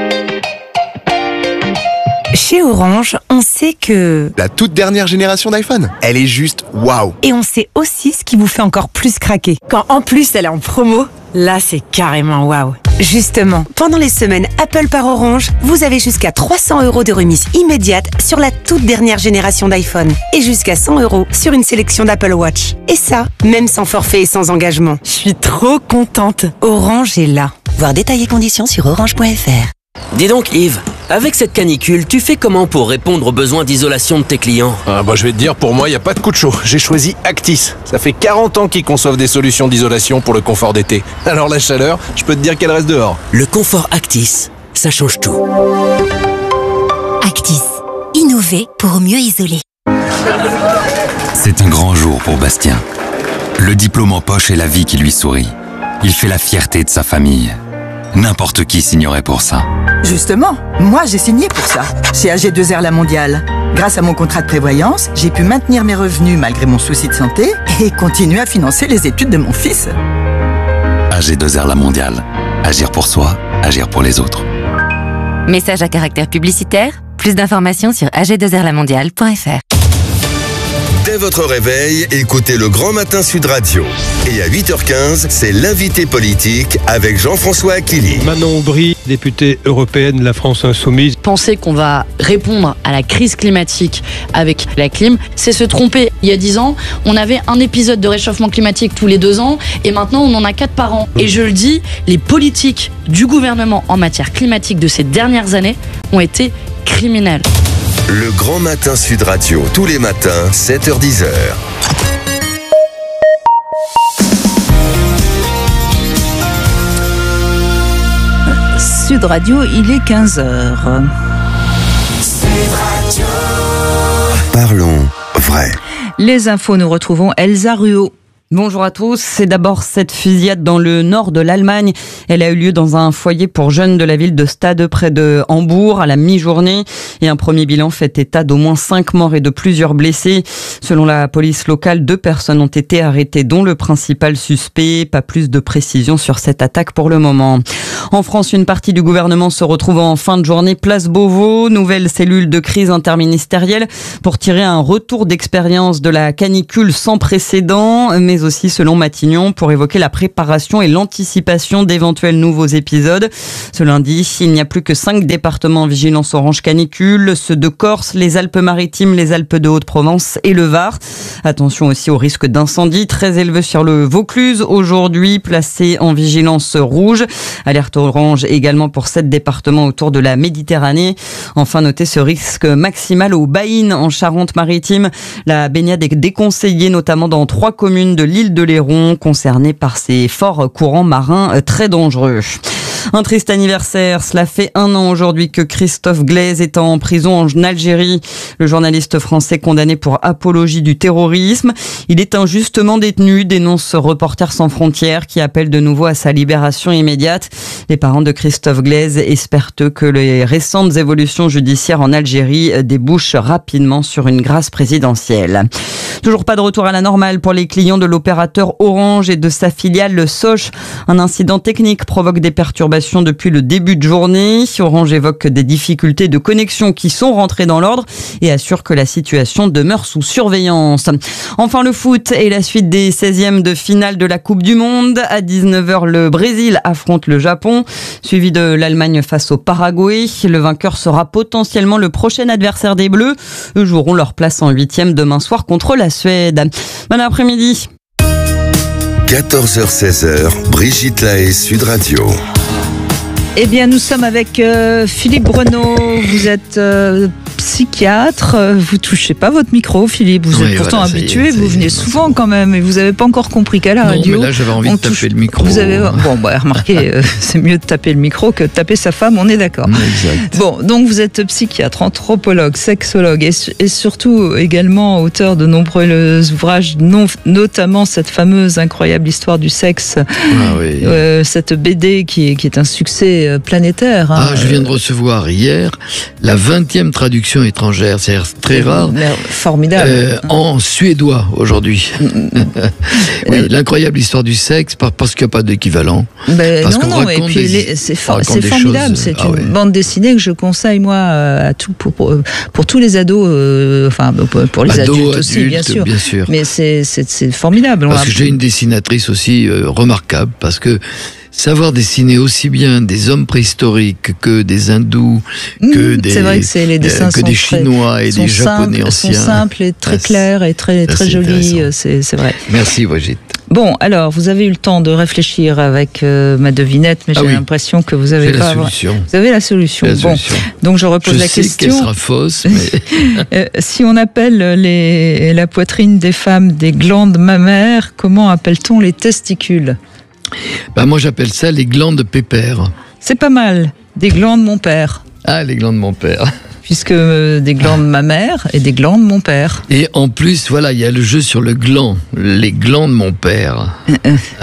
Chez Orange, on sait que... La toute dernière génération d'iPhone, elle est juste waouh. Et on sait aussi ce qui vous fait encore plus craquer. Quand en plus elle est en promo, là c'est carrément waouh. Justement, pendant les semaines Apple par Orange, vous avez jusqu'à trois cents euros de remise immédiate sur la toute dernière génération d'iPhone. Et jusqu'à cent euros sur une sélection d'Apple Watch. Et ça, même sans forfait et sans engagement. Je suis trop contente. Orange est là. Voir détails et conditions sur orange point f r. Dis donc Yves, avec cette canicule, tu fais comment pour répondre aux besoins d'isolation de tes clients ? Ah bah je vais te dire, pour moi, il n'y a pas de coup de chaud. J'ai choisi Actis. Ça fait quarante ans qu'ils conçoivent des solutions d'isolation pour le confort d'été. Alors la chaleur, je peux te dire qu'elle reste dehors. Le confort Actis, ça change tout. Actis, innover pour mieux isoler. C'est un grand jour pour Bastien. Le diplôme en poche et la vie qui lui sourit. Il fait la fierté de sa famille. N'importe qui signerait pour ça. Justement, moi j'ai signé pour ça, chez A G deux R La Mondiale. Grâce à mon contrat de prévoyance, j'ai pu maintenir mes revenus malgré mon souci de santé et continuer à financer les études de mon fils. A G deux R La Mondiale. Agir pour soi, agir pour les autres. Message à caractère publicitaire. Plus d'informations sur a g deux r la mondiale point f r. Dès votre réveil, écoutez le Grand Matin Sud Radio. Et à huit heures quinze, c'est l'invité politique avec Jean-François Aquili. Manon Aubry, députée européenne de la France Insoumise. Penser qu'on va répondre à la crise climatique avec la clim, c'est se tromper. Il y a dix ans, on avait un épisode de réchauffement climatique tous les deux ans et maintenant on en a quatre par an. Et je le dis, les politiques du gouvernement en matière climatique de ces dernières années ont été criminelles. Le Grand Matin Sud Radio, tous les matins, sept heures dix. Sud Radio, il est quinze heures. Parlons vrai. Les infos, nous retrouvons Elsa Ruot. Bonjour à tous. C'est d'abord cette fusillade dans le nord de l'Allemagne. Elle a eu lieu dans un foyer pour jeunes de la ville de Stade près de Hambourg à la mi-journée. Et un premier bilan fait état d'au moins cinq morts et de plusieurs blessés. Selon la police locale, deux personnes ont été arrêtées, dont le principal suspect. Pas plus de précisions sur cette attaque pour le moment. En France, une partie du gouvernement se retrouve en fin de journée place Beauvau. Nouvelle cellule de crise interministérielle pour tirer un retour d'expérience de la canicule sans précédent, mais aussi selon Matignon pour évoquer la préparation et l'anticipation d'éventuels nouveaux épisodes. Ce lundi, il n'y a plus que cinq départements en vigilance orange canicule, ceux de Corse, les Alpes-Maritimes, les Alpes de Haute-Provence et le Var. Attention aussi au risque d'incendie très élevé sur le Vaucluse, aujourd'hui placé en vigilance rouge. Alerte orange également pour sept départements autour de la Méditerranée. Enfin, notez ce risque maximal au Baïne en Charente-Maritime. La baignade est déconseillée notamment dans trois communes de l'île de Léron, concernée par ces forts courants marins très dangereux. Un triste anniversaire, cela fait un an aujourd'hui que Christophe Glaise est en prison en Algérie. Le journaliste français condamné pour apologie du terrorisme. Il est injustement détenu, dénonce Reporters sans frontières qui appelle de nouveau à sa libération immédiate. Les parents de Christophe Glaise espèrent que les récentes évolutions judiciaires en Algérie débouchent rapidement sur une grâce présidentielle. Toujours pas de retour à la normale pour les clients de l'opérateur Orange et de sa filiale le Soch. Un incident technique provoque des perturbations depuis le début de journée. Orange évoque des difficultés de connexion qui sont rentrées dans l'ordre et assure que la situation demeure sous surveillance. Enfin, le foot et la suite des seizièmes de finale de la Coupe du Monde. À dix-neuf heures, le Brésil affronte le Japon, suivi de l'Allemagne face au Paraguay. Le vainqueur sera potentiellement le prochain adversaire des Bleus. Eux joueront leur place en huitième demain soir contre la Suède. Bon après-midi. quatorze heures seize, Brigitte Lahaie, Sud Radio. Eh bien, nous sommes avec euh, Philippe Bruneau. Vous êtes euh, psychiatre. Vous touchez pas votre micro, Philippe. Vous oui, êtes pourtant voilà, habitué. Est, vous venez souvent quand même, et vous n'avez pas encore compris qu'à la non, radio. Mais là, j'avais envie de taper touche... le micro. Vous avez bon, bah, remarquez, euh, c'est mieux de taper le micro que de taper sa femme. On est d'accord. Exact. Bon, donc vous êtes psychiatre, anthropologue, sexologue, et, et surtout également auteur de nombreux ouvrages, non, notamment cette fameuse incroyable histoire du sexe, ah, oui. euh, cette B D qui est, qui est un succès planétaire. Hein. Ah, je viens de recevoir hier la vingtième traduction étrangère, c'est-à-dire très rare. Formidable. Euh, en suédois aujourd'hui. Oui, l'incroyable histoire du sexe, parce qu'il n'y a pas d'équivalent. Ben parce non, non, et puis des, c'est, for- c'est formidable. Choses, c'est ah une ouais. bande dessinée que je conseille moi à tout pour, pour, pour tous les ados, euh, enfin pour les ados, adultes aussi, adultes, bien sûr. bien sûr. Mais c'est, c'est, c'est formidable. Parce que j'ai une dessinatrice aussi euh, remarquable, parce que savoir dessiner aussi bien des hommes préhistoriques que des hindous, que mmh, des, c'est vrai que, c'est les dessins euh, que sont des chinois très, et des japonais simples, anciens. sont simples et très clairs et très, très jolis, c'est, c'est vrai. Merci Brigitte. Bon, alors, vous avez eu le temps de réfléchir avec euh, ma devinette, mais ah j'ai oui. l'impression que vous avez j'ai pas... la solution. Vous avez la solution. La bon, solution. donc je repose je la sais question. Qu'elle sera fausse, mais... euh, si on appelle les, la poitrine des femmes des glandes mammaires, comment appelle-t-on les testicules ? Bah moi j'appelle ça les glandes pépères. C'est pas mal, des glandes mon père. Ah, les glandes mon père. Puisque euh, des glandes ma mère et des glandes mon père. Et en plus, voilà, il y a le jeu sur le gland, les glands de mon père.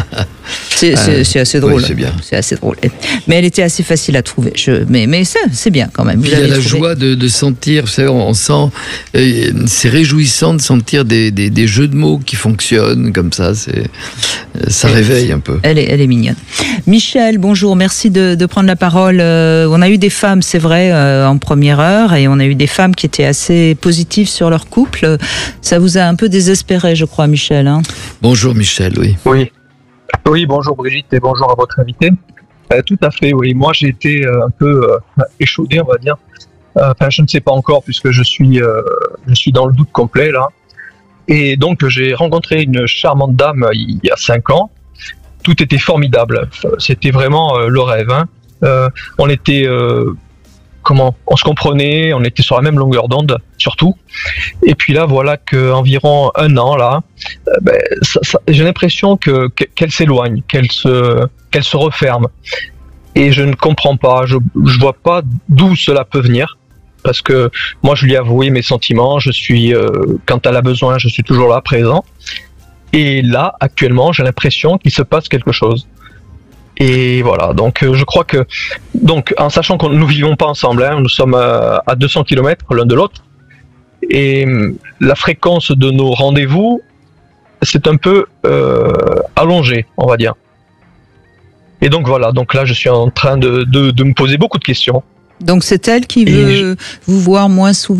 C'est, c'est, Euh, c'est assez drôle. oui, c'est bien. C'est assez drôle. Mais elle était assez facile à trouver. Je, mais, mais ça, c'est bien quand même. Puis Vous il y a avez la trouvé. joie de, de sentir, vous savez, on, on sent, euh, c'est réjouissant de sentir des, des, des jeux de mots qui fonctionnent comme ça, c'est, ça réveille un peu. Elle est, elle est mignonne. Michel, bonjour, merci de, de prendre la parole. Euh, on a eu des femmes, c'est vrai, euh, en première heure, et on a eu des femmes qui étaient assez positives sur leur couple. Ça vous a un peu désespéré, je crois, Michel. Hein. Bonjour Michel, oui. Oui. Oui, bonjour Brigitte et bonjour à votre invité. Euh, tout à fait, oui. Moi, j'ai été euh, un peu euh, échaudé, on va dire. Euh, Enfin, je ne sais pas encore puisque je suis, euh, je suis dans le doute complet là. Et donc, j'ai rencontré une charmante dame il y a cinq ans. Tout était formidable. C'était vraiment euh, le rêve. Hein. Euh, on était, euh, comment, on se comprenait, on était sur la même longueur d'onde, surtout. Et puis là, voilà qu'environ un an là, euh, ben, ça, ça, j'ai l'impression que qu'elle s'éloigne, qu'elle se, qu'elle se referme. Et je ne comprends pas, je, je vois pas d'où cela peut venir. Parce que moi, je lui ai avoué mes sentiments. Je suis, euh, quand elle a besoin, je suis toujours là, présent. Et là, actuellement, j'ai l'impression qu'il se passe quelque chose. Et voilà. Donc, euh, je crois que, donc, en sachant que nous vivons pas ensemble, hein, nous sommes euh, à deux cents kilomètres l'un de l'autre, et euh, la fréquence de nos rendez-vous, c'est un peu euh, allongé, on va dire. Et donc voilà. Donc là, je suis en train de, de, de me poser beaucoup de questions. Donc c'est elle qui veut je... vous voir moins souvent ?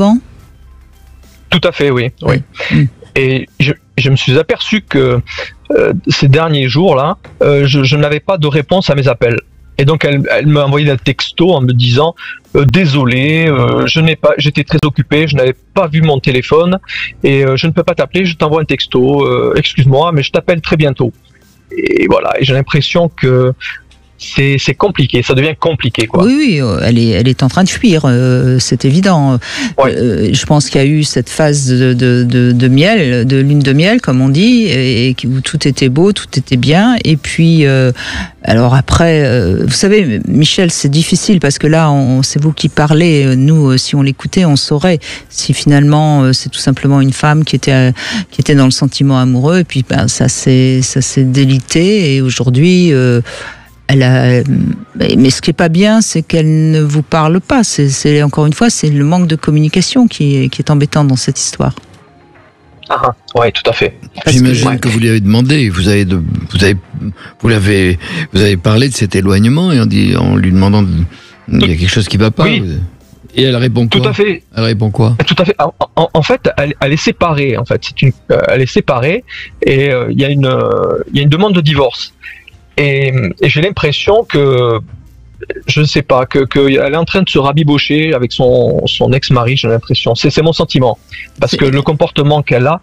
Tout à fait, oui. oui. Mmh. Et je, je me suis aperçu que euh, ces derniers jours-là, euh, je, je n'avais pas de réponse à mes appels. Et donc elle, elle m'a envoyé un texto en me disant euh, désolé, euh, je n'ai pas, j'étais très occupé, je n'avais pas vu mon téléphone et euh, je ne peux pas t'appeler. Je t'envoie un texto. Euh, excuse-moi, mais je t'appelle très bientôt. Et voilà. Et j'ai l'impression que C'est, c'est compliqué, ça devient compliqué, quoi. Oui, oui, elle est, elle est en train de fuir, euh, c'est évident. Ouais. Euh, je pense qu'il y a eu cette phase de, de, de, de miel, de lune de miel, comme on dit, et, et où tout était beau, tout était bien. Et puis, euh, alors après, euh, vous savez, Michel, c'est difficile parce que là, on, c'est vous qui parlez. Nous, si on l'écoutait, on saurait si finalement c'est tout simplement une femme qui était, qui était dans le sentiment amoureux. Et puis, ben, ça s'est, ça s'est délité. Et aujourd'hui. Euh, Elle a, mais ce qui est pas bien, c'est qu'elle ne vous parle pas. C'est, c'est encore une fois, c'est le manque de communication qui est, qui est embêtant dans cette histoire. Ah, oui, tout à fait. Parce J'imagine que, ouais. que vous lui avez demandé, vous avez, de, vous avez, vous l'avez, vous avez parlé de cet éloignement et en, dit, en lui demandant, il y a quelque chose qui va pas. Oui. Et elle répond quoi ? Tout à fait. Elle répond quoi ? Tout à fait. En, en, en fait, elle, elle est séparée. En fait, c'est une, elle est séparée et il euh, y a une, il y a une demande de divorce. Et, et j'ai l'impression que, je ne sais pas, que, que elle est en train de se rabibocher avec son, son ex-mari, j'ai l'impression. C'est, c'est mon sentiment. Parce que le comportement qu'elle a,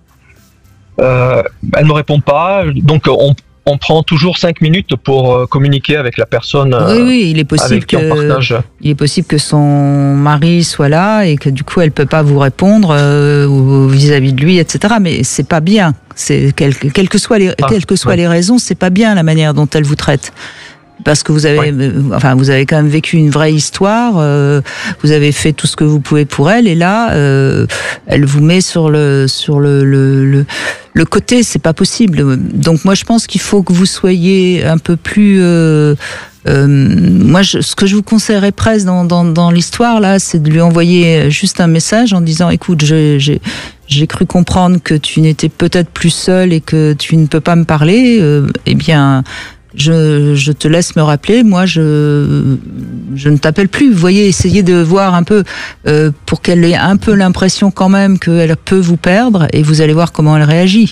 euh, elle ne me répond pas. Donc, on, on prend toujours cinq minutes pour communiquer avec la personne. Oui, oui, il est possible avec qui on partage. que, il est possible que son mari soit là et que du coup, elle ne peut pas vous répondre euh, ou vis-à-vis de lui, et cetera. Mais c'est pas bien. C'est quelles quel que soient les ah, quelles que soient ouais. les raisons, c'est pas bien la manière dont elle vous traite. Parce que vous avez, ouais. euh, enfin, vous avez quand même vécu une vraie histoire. Euh, vous avez fait tout ce que vous pouvez pour elle, et là, euh, elle vous met sur le sur le le, le, le côté. C'est pas possible. Donc moi, je pense qu'il faut que vous soyez un peu plus. Euh, Euh, moi, je, ce que je vous conseillerais presque dans, dans, dans l'histoire, là, c'est de lui envoyer juste un message en disant, écoute, je, j'ai, j'ai cru comprendre que tu n'étais peut-être plus seule et que tu ne peux pas me parler. Euh, eh bien, je, je te laisse me rappeler. Moi, je, je ne t'appelle plus. Vous voyez, essayez de voir un peu euh, pour qu'elle ait un peu l'impression quand même qu'elle peut vous perdre, et vous allez voir comment elle réagit.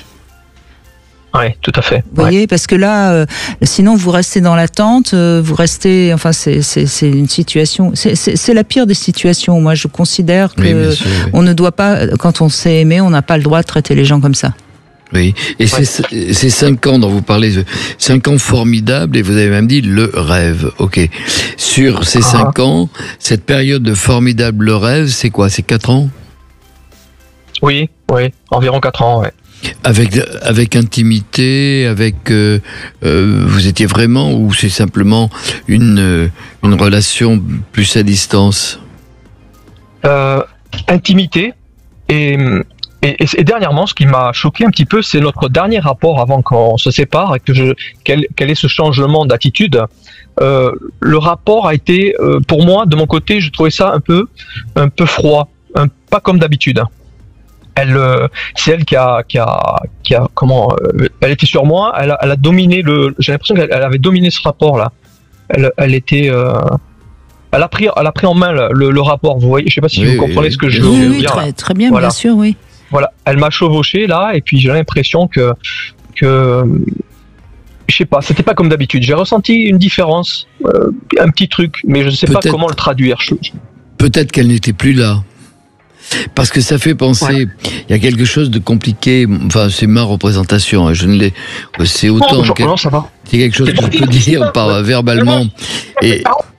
Oui, tout à fait. Vous voyez, ouais. parce que là, euh, sinon vous restez dans l'attente, euh, vous restez, enfin c'est c'est c'est une situation, c'est c'est, c'est la pire des situations. Moi, je considère que oui, sûr, oui. on ne doit pas, quand on s'est aimé, on n'a pas le droit de traiter les gens comme ça. Oui, et ouais. ces, ces cinq ans dont vous parlez, cinq ans formidables, et vous avez même dit le rêve. Ok. Sur ces ah. cinq ans, cette période de formidable rêve, c'est quoi ? C'est quatre ans ? Oui, oui, environ quatre ans, ouais. Avec, avec intimité, avec euh, euh, vous étiez vraiment, ou c'est simplement une, une relation plus à distance ? euh, Intimité et, et, et, et dernièrement, ce qui m'a choqué un petit peu, c'est notre dernier rapport avant qu'on se sépare et que je, quel, quel est ce changement d'attitude. Euh, le rapport a été, euh, pour moi, de mon côté, je trouvais ça un peu, un peu froid, un, pas comme d'habitude. Elle, euh, c'est elle qui a, qui a, qui a, comment, euh, elle était sur moi, elle a, elle a dominé le, j'ai l'impression qu'elle elle avait dominé ce rapport-là. Elle, elle était, euh, elle a pris, elle a pris en main le, le, le rapport. Vous voyez, je sais pas si oui, vous comprenez oui, ce que je oui, veux oui, dire. Très, très bien, voilà. bien sûr, oui. Voilà, elle m'a chevauché là, et puis j'ai l'impression que, que, je sais pas, c'était pas comme d'habitude. J'ai ressenti une différence, euh, un petit truc, mais je sais pas comment le traduire. Je... Peut-être qu'elle n'était plus là. Parce que ça fait penser, il ouais. y a quelque chose de compliqué, enfin c'est ma représentation, je ne l'ai, c'est autant, non, que, non, ça va. C'est quelque chose que je peux dire par verbalement. Et...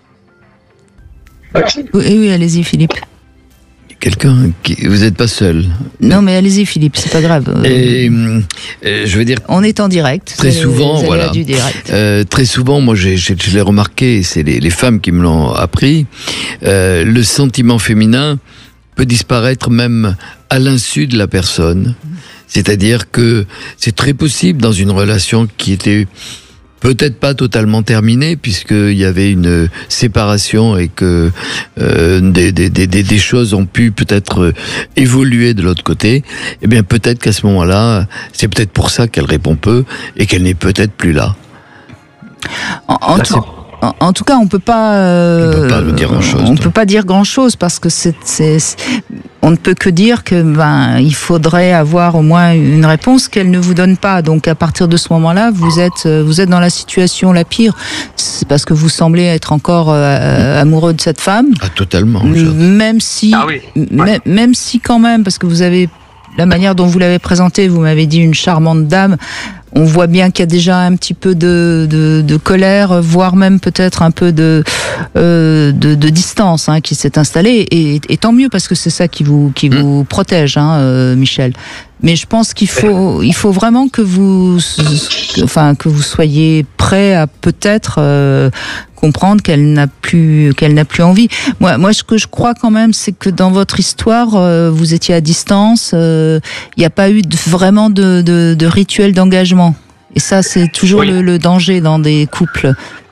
Oui, oui, allez-y Philippe. Quelqu'un qui, vous n'êtes pas seul. Non mais allez-y Philippe, c'est pas grave. Et euh, je veux dire. On est en direct. Très souvent, les voilà. Du direct. Euh, très souvent, moi, j'ai, j'ai, je l'ai remarqué, c'est les, les femmes qui me l'ont appris. Euh, le sentiment féminin peut disparaître même à l'insu de la personne. C'est-à-dire que c'est très possible dans une relation qui était peut-être pas totalement terminée, puisqu'il y avait une séparation et que euh, des, des, des, des choses ont pu peut-être évoluer de l'autre côté. Eh bien, peut-être qu'à ce moment-là, c'est peut-être pour ça qu'elle répond peu et qu'elle n'est peut-être plus là. En, en là, tout... En, en tout cas, on peut pas. Euh, on peut pas dire grand-chose. On toi. peut pas dire grand-chose parce que c'est, c'est, c'est, on ne peut que dire que ben il faudrait avoir au moins une réponse qu'elle ne vous donne pas. Donc à partir de ce moment-là, vous êtes vous êtes dans la situation la pire. C'est parce que vous semblez être encore euh, amoureux de cette femme. Ah totalement. Même si, ah oui. même, même si quand même, parce que vous avez la manière dont vous l'avez présentée, vous m'avez dit une charmante dame. On voit bien qu'il y a déjà un petit peu de, de, de colère, voire même peut-être un peu de, euh, de, de distance hein, qui s'est installée. Et, et tant mieux parce que c'est ça qui vous, qui vous protège, hein, euh, Michel. Mais je pense qu'il faut, il faut vraiment que vous, enfin, que vous soyez prêt à peut-être euh, comprendre qu'elle n'a plus, qu'elle n'a plus envie. Moi, moi, ce que je crois quand même, c'est que dans votre histoire, euh, vous étiez à distance. Il euh, n'y a pas eu de, vraiment de, de, de rituel d'engagement. Et ça, c'est toujours oui. le, le danger dans des couples.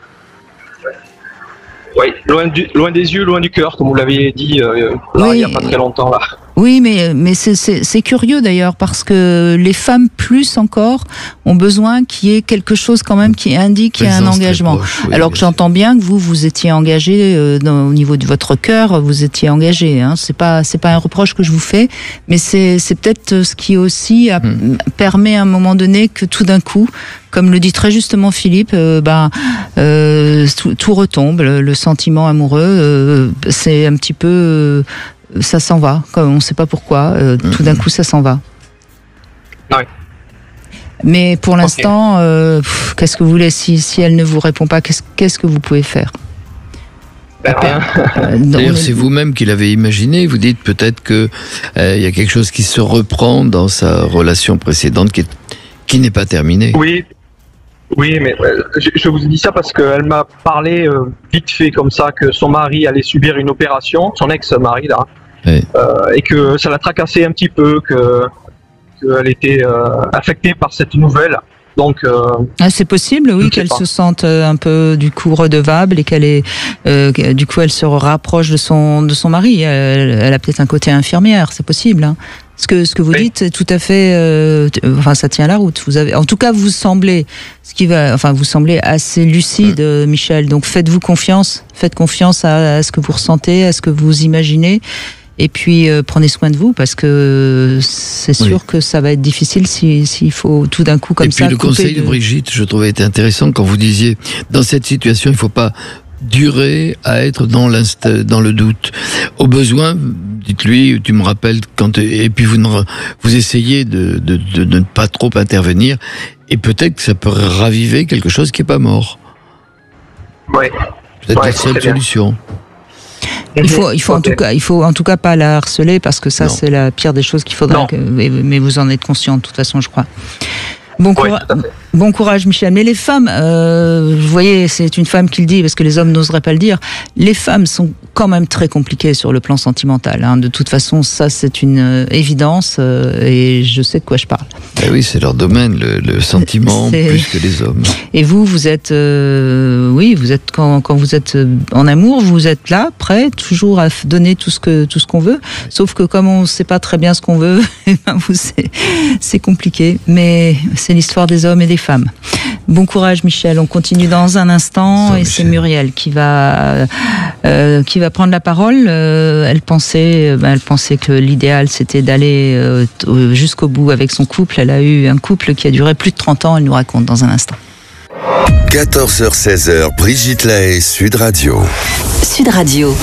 Oui, loin, du, loin des yeux, loin du cœur, comme vous l'avez dit euh, là, oui. il n'y a pas très longtemps là. Oui, mais, mais c'est, c'est, c'est curieux d'ailleurs, parce que les femmes, plus encore, ont besoin qu'il y ait quelque chose quand même qui indique qu'il y a un engagement. Proche, oui, Alors que j'entends bien que vous, vous étiez engagé, euh, dans, au niveau de votre cœur, vous étiez engagé. Hein. C'est pas, c'est pas un reproche que je vous fais, mais c'est, c'est peut-être ce qui aussi a, hmm. permet à un moment donné que tout d'un coup, comme le dit très justement Philippe, euh, ben, euh, tout, tout retombe, le, le sentiment amoureux, euh, c'est un petit peu... Euh, ça s'en va, comme on ne sait pas pourquoi, euh, mmh. tout d'un coup ça s'en va. Oui. Mais pour l'instant, okay. euh, pff, qu'est-ce que vous voulez, si, si elle ne vous répond pas, qu'est-ce, qu'est-ce que vous pouvez faire? Ben, rien. Euh, D'ailleurs, c'est vous-même qui l'avez imaginé, vous dites peut-être qu'il euh, y a quelque chose qui se reprend dans sa relation précédente qui, est, qui n'est pas terminée. Oui. Oui, mais euh, je, je vous dis ça parce qu'elle m'a parlé euh, vite fait comme ça que son mari allait subir une opération, son ex-mari là, oui. euh, et que ça l'a tracassé un petit peu, que qu'elle était euh, affectée par cette nouvelle. Donc, euh, ah, c'est possible, oui, qu'elle pas. se sente un peu du coup redevable et qu'elle est, euh, du coup, elle se rapproche de son de son mari. Elle, elle a peut-être un côté infirmière, c'est possible. Hein. Ce que ce que vous oui. dites, tout à fait. Euh, enfin, ça tient la route. Vous avez, en tout cas, vous semblez, ce qui va, enfin, vous semblez assez lucide, mmh. Michel. Donc, faites-vous confiance. Faites confiance à, à ce que vous ressentez, à ce que vous imaginez. Et puis euh, prenez soin de vous parce que c'est sûr oui. que ça va être difficile s'il si, faut tout d'un coup comme ça. Et puis ça, le conseil de... de Brigitte, je trouvais était intéressant quand vous disiez dans cette situation, il ne faut pas durer à être dans l'inst... dans le doute. Au besoin, dites-lui, tu me rappelles quand et puis vous ne... vous essayez de, de, de, de ne pas trop intervenir et peut-être que ça peut raviver quelque chose qui est pas mort. Ouais. Peut-être ouais, la seule solution. Il faut, il faut okay. en tout cas, il faut en tout cas pas la harceler parce que ça non. c'est la pire des choses qu'il faudrait. Que, mais vous en êtes conscient de toute façon, je crois. Bon, oui, courage, Bon courage, Michel. Mais les femmes, euh, vous voyez, c'est une femme qui le dit, parce que les hommes n'oseraient pas le dire. Les femmes sont quand même très compliquées sur le plan sentimental. Hein. De toute façon, ça, c'est une euh, évidence, euh, et je sais de quoi je parle. Eh oui, c'est leur domaine, le, le sentiment, C'est... plus que les hommes. Et vous, vous êtes, euh, oui, vous êtes quand, quand vous êtes en amour, vous êtes là, prêt, toujours à donner tout ce que tout ce qu'on veut. Sauf que comme on ne sait pas très bien ce qu'on veut, vous, c'est, c'est compliqué. Mais c'est l'histoire des hommes et des femmes. Bon courage, Michel. On continue dans un instant, Ça, et Michel. C'est Muriel qui va euh, qui va prendre la parole. Euh, elle pensait, ben, elle pensait que l'idéal c'était d'aller euh, jusqu'au bout avec son couple. Elle a eu un couple qui a duré plus de trente ans. Elle nous raconte dans un instant. quatorze heures seize heures, Brigitte Lahaie, Sud Radio. Sud Radio.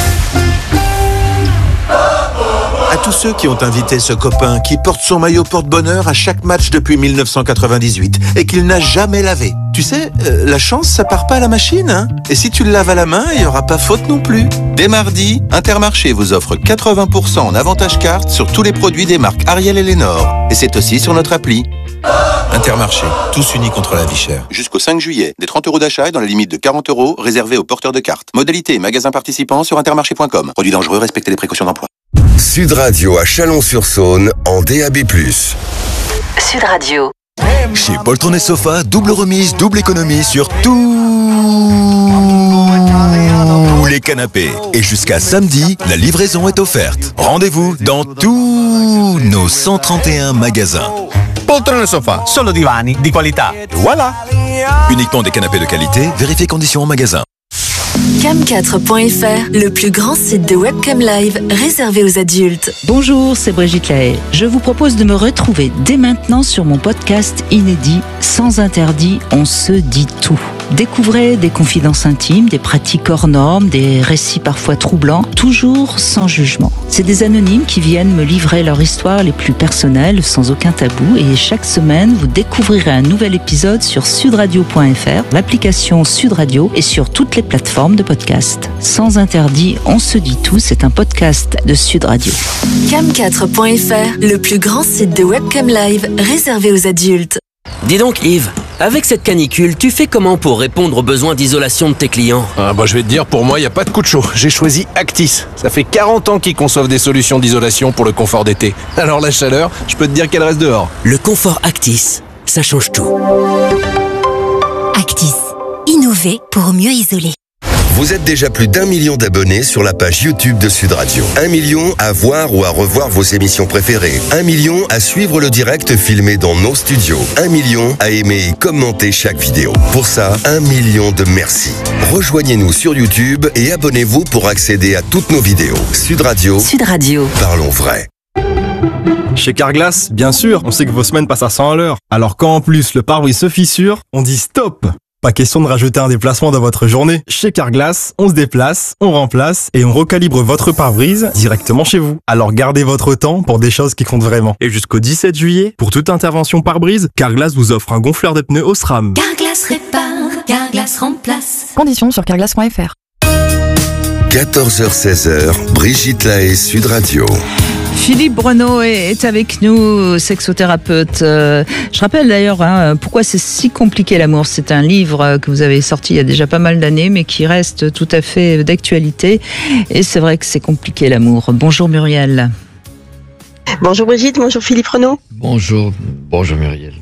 À tous ceux qui ont invité ce copain qui porte son maillot porte-bonheur à chaque match depuis mille neuf cent quatre-vingt-dix-huit et qu'il n'a jamais lavé. Tu sais, euh, la chance, ça part pas à la machine, hein. Et si tu le laves à la main, il n'y aura pas faute non plus. Dès mardi, Intermarché vous offre quatre-vingts pour cent en avantage carte sur tous les produits des marques Ariel et Lénore. Et c'est aussi sur notre appli. Intermarché, tous unis contre la vie chère. Jusqu'au cinq juillet, des trente euros d'achat et dans la limite de quarante euros réservés aux porteurs de cartes. Modalité et magasins participants sur intermarché point com. Produits dangereux, respectez les précautions d'emploi. Sud Radio à Chalon-sur-Saône en D A B plus. Sud Radio. Chez Poltron et Sofa, double remise, double économie sur tous les canapés. Et jusqu'à samedi, la livraison est offerte. Rendez-vous dans tous nos cent trente et un magasins. Poltrone Sofa, solo divani di qualità. Voilà. Uniquement des canapés de qualité, vérifiez conditions en magasin. cam quatre point f r, le plus grand site de webcam live réservé aux adultes. Bonjour, c'est Brigitte Lahaie. Je vous propose de me retrouver dès maintenant sur mon podcast inédit Sans interdit, on se dit tout. Découvrez des confidences intimes, des pratiques hors normes, des récits parfois troublants, toujours sans jugement. C'est des anonymes qui viennent me livrer leur histoire les plus personnelles, sans aucun tabou, et chaque semaine, vous découvrirez un nouvel épisode sur sudradio point f r, l'application Sud Radio et sur toutes les plateformes de podcast. Sans interdit, on se dit tout, c'est un podcast de Sud Radio. cam quatre point f r, le plus grand site de webcam live réservé aux adultes. Dis donc Yves, avec cette canicule, tu fais comment pour répondre aux besoins d'isolation de tes clients? Ah bah je vais te dire, pour moi, il n'y a pas de coup de chaud. J'ai choisi Actis. Ça fait quarante ans qu'ils conçoivent des solutions d'isolation pour le confort d'été. Alors la chaleur, je peux te dire qu'elle reste dehors. Le confort Actis, ça change tout. Actis, innover pour mieux isoler. Vous êtes déjà plus d'un million d'abonnés sur la page YouTube de Sud Radio. Un million à voir ou à revoir vos émissions préférées. Un million à suivre le direct filmé dans nos studios. Un million à aimer et commenter chaque vidéo. Pour ça, un million de merci. Rejoignez-nous sur YouTube et abonnez-vous pour accéder à toutes nos vidéos. Sud Radio. Sud Radio. Parlons vrai. Chez Carglass, bien sûr, on sait que vos semaines passent à cent à l'heure. Alors quand en plus le pare-brise se fissure, on dit stop! Pas question de rajouter un déplacement dans votre journée. Chez Carglass, on se déplace, on remplace et on recalibre votre pare-brise directement chez vous. Alors gardez votre temps pour des choses qui comptent vraiment. Et jusqu'au dix-sept juillet, pour toute intervention pare-brise, Carglass vous offre un gonfleur de pneus Osram. Carglass répare, Carglass remplace. Conditions sur carglass point f r. quatorze heures seize heures, Brigitte Lahaie, Sud Radio. Philippe Breneau est avec nous, sexothérapeute. Euh, je rappelle d'ailleurs hein, pourquoi c'est si compliqué l'amour. C'est un livre que vous avez sorti il y a déjà pas mal d'années, mais qui reste tout à fait d'actualité. Et c'est vrai que c'est compliqué l'amour. Bonjour Muriel. Bonjour Brigitte, bonjour Philippe Breneau. Bonjour, bonjour Muriel.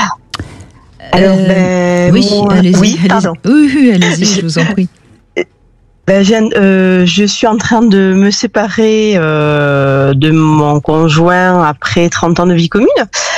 Alors, Euh, ben, oui, moi- allez-y, oui, allez-y. pardon. Oui, oui, allez-y, je vous en prie. Ben, je, viens- euh, je suis en train de me séparer euh, de mon conjoint après trente ans de vie commune.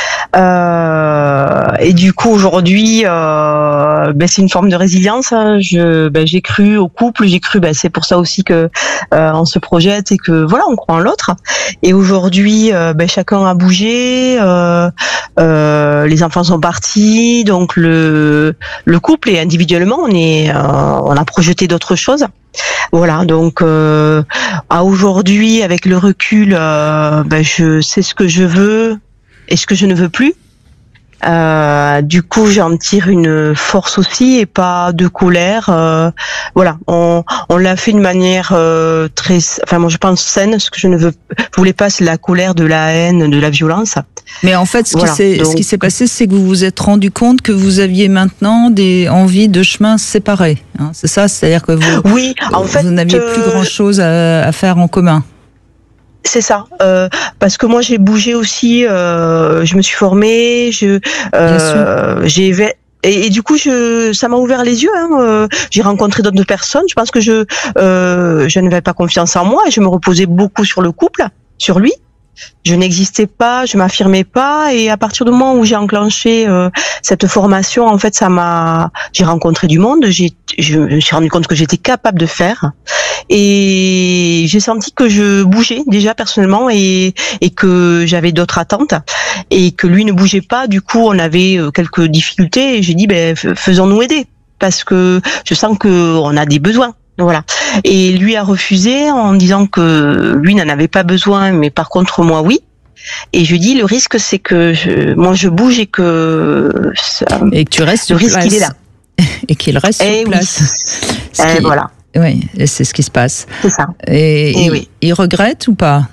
Euh, et du coup, aujourd'hui, euh, ben, c'est une forme de résilience. hein. Je, ben, j'ai cru au couple, j'ai cru, ben, c'est pour ça aussi que euh, on se projette et que voilà, on croit en l'autre. Et aujourd'hui, euh, ben, chacun a bougé, euh, euh, les enfants sont partis, donc le le couple et individuellement, on est, euh, on a projeté d'autres choses. Voilà, donc euh, à aujourd'hui, avec le recul, euh, ben, je sais ce que je veux et ce que je ne veux plus. Euh, du coup, j'en tire une force aussi et pas de colère. Euh, voilà, on, on l'a fait de manière euh, très, enfin moi je pense saine. Ce que je ne veux, je voulais pas, c'est la colère, de la haine, de la violence. Mais en fait, ce voilà, qui s'est, donc... ce qui s'est passé, c'est que vous vous êtes rendu compte que vous aviez maintenant des envies de chemins séparés. Hein, c'est ça, c'est-à-dire que vous, oui, en vous fait, n'aviez euh... plus grand-chose à, à faire en commun. C'est ça, euh, parce que moi j'ai bougé aussi, euh, je me suis formée, je, euh, j'ai et, et du coup je, ça m'a ouvert les yeux. Hein, euh, j'ai rencontré d'autres personnes. Je pense que je, euh, je n'avais pas confiance en moi et je me reposais beaucoup sur le couple, sur lui. Je n'existais pas, je m'affirmais pas, et à partir du moment où j'ai enclenché euh, cette formation, en fait, ça m'a, j'ai rencontré du monde, j'ai, je me suis rendu compte que j'étais capable de faire, et j'ai senti que je bougeais déjà personnellement, et et que j'avais d'autres attentes, et que lui ne bougeait pas. Du coup, on avait quelques difficultés, et j'ai dit, ben, faisons-nous aider, parce que je sens que on a des besoins. Voilà. Et lui a refusé en disant que lui n'en avait pas besoin, mais par contre moi oui. Et je lui dis, le risque c'est que je, moi je bouge et que ça, et que tu restes le sur risque place. il est là. Et qu'il reste et sur oui. place. Et qui, voilà. Oui, c'est ce qui se passe. C'est ça. Et, et il, oui. il regrette ou pas?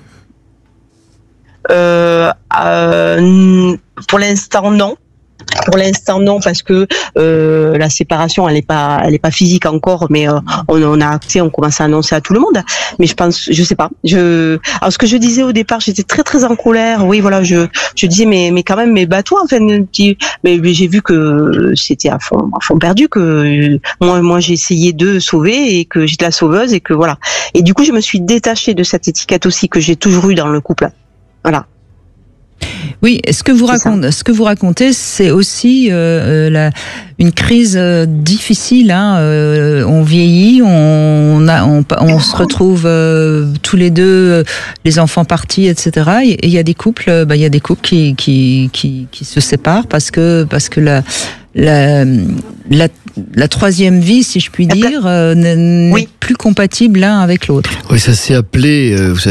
euh, euh, Pour l'instant non. Pour l'instant non, parce que euh, la séparation elle est pas elle est pas physique encore, mais euh, on, on a acté, on commence à annoncer à tout le monde. Mais je pense, je sais pas. Je alors ce que je disais au départ, j'étais très très en colère. Oui voilà, je je disais mais mais quand même mais bateau enfin mais, mais j'ai vu que c'était à fond à fond perdu, que moi moi j'ai essayé de sauver et que j'étais la sauveuse et que voilà. Et du coup je me suis détachée de cette étiquette aussi que j'ai toujours eu dans le couple. Voilà. Oui, ce que vous racontez, ce que vous racontez, c'est aussi euh, la, une crise euh, difficile. Hein, euh, on vieillit, on, a, on, on se retrouve euh, tous les deux, euh, les enfants partis, et cetera. Et il y a des couples, bah, il y a des couples qui, qui, qui, qui se séparent parce que parce que la la, la, la troisième vie, si je puis dire, euh, n'est oui. plus compatible l'un avec l'autre. Oui, ça s'est appelé, euh, vous savez.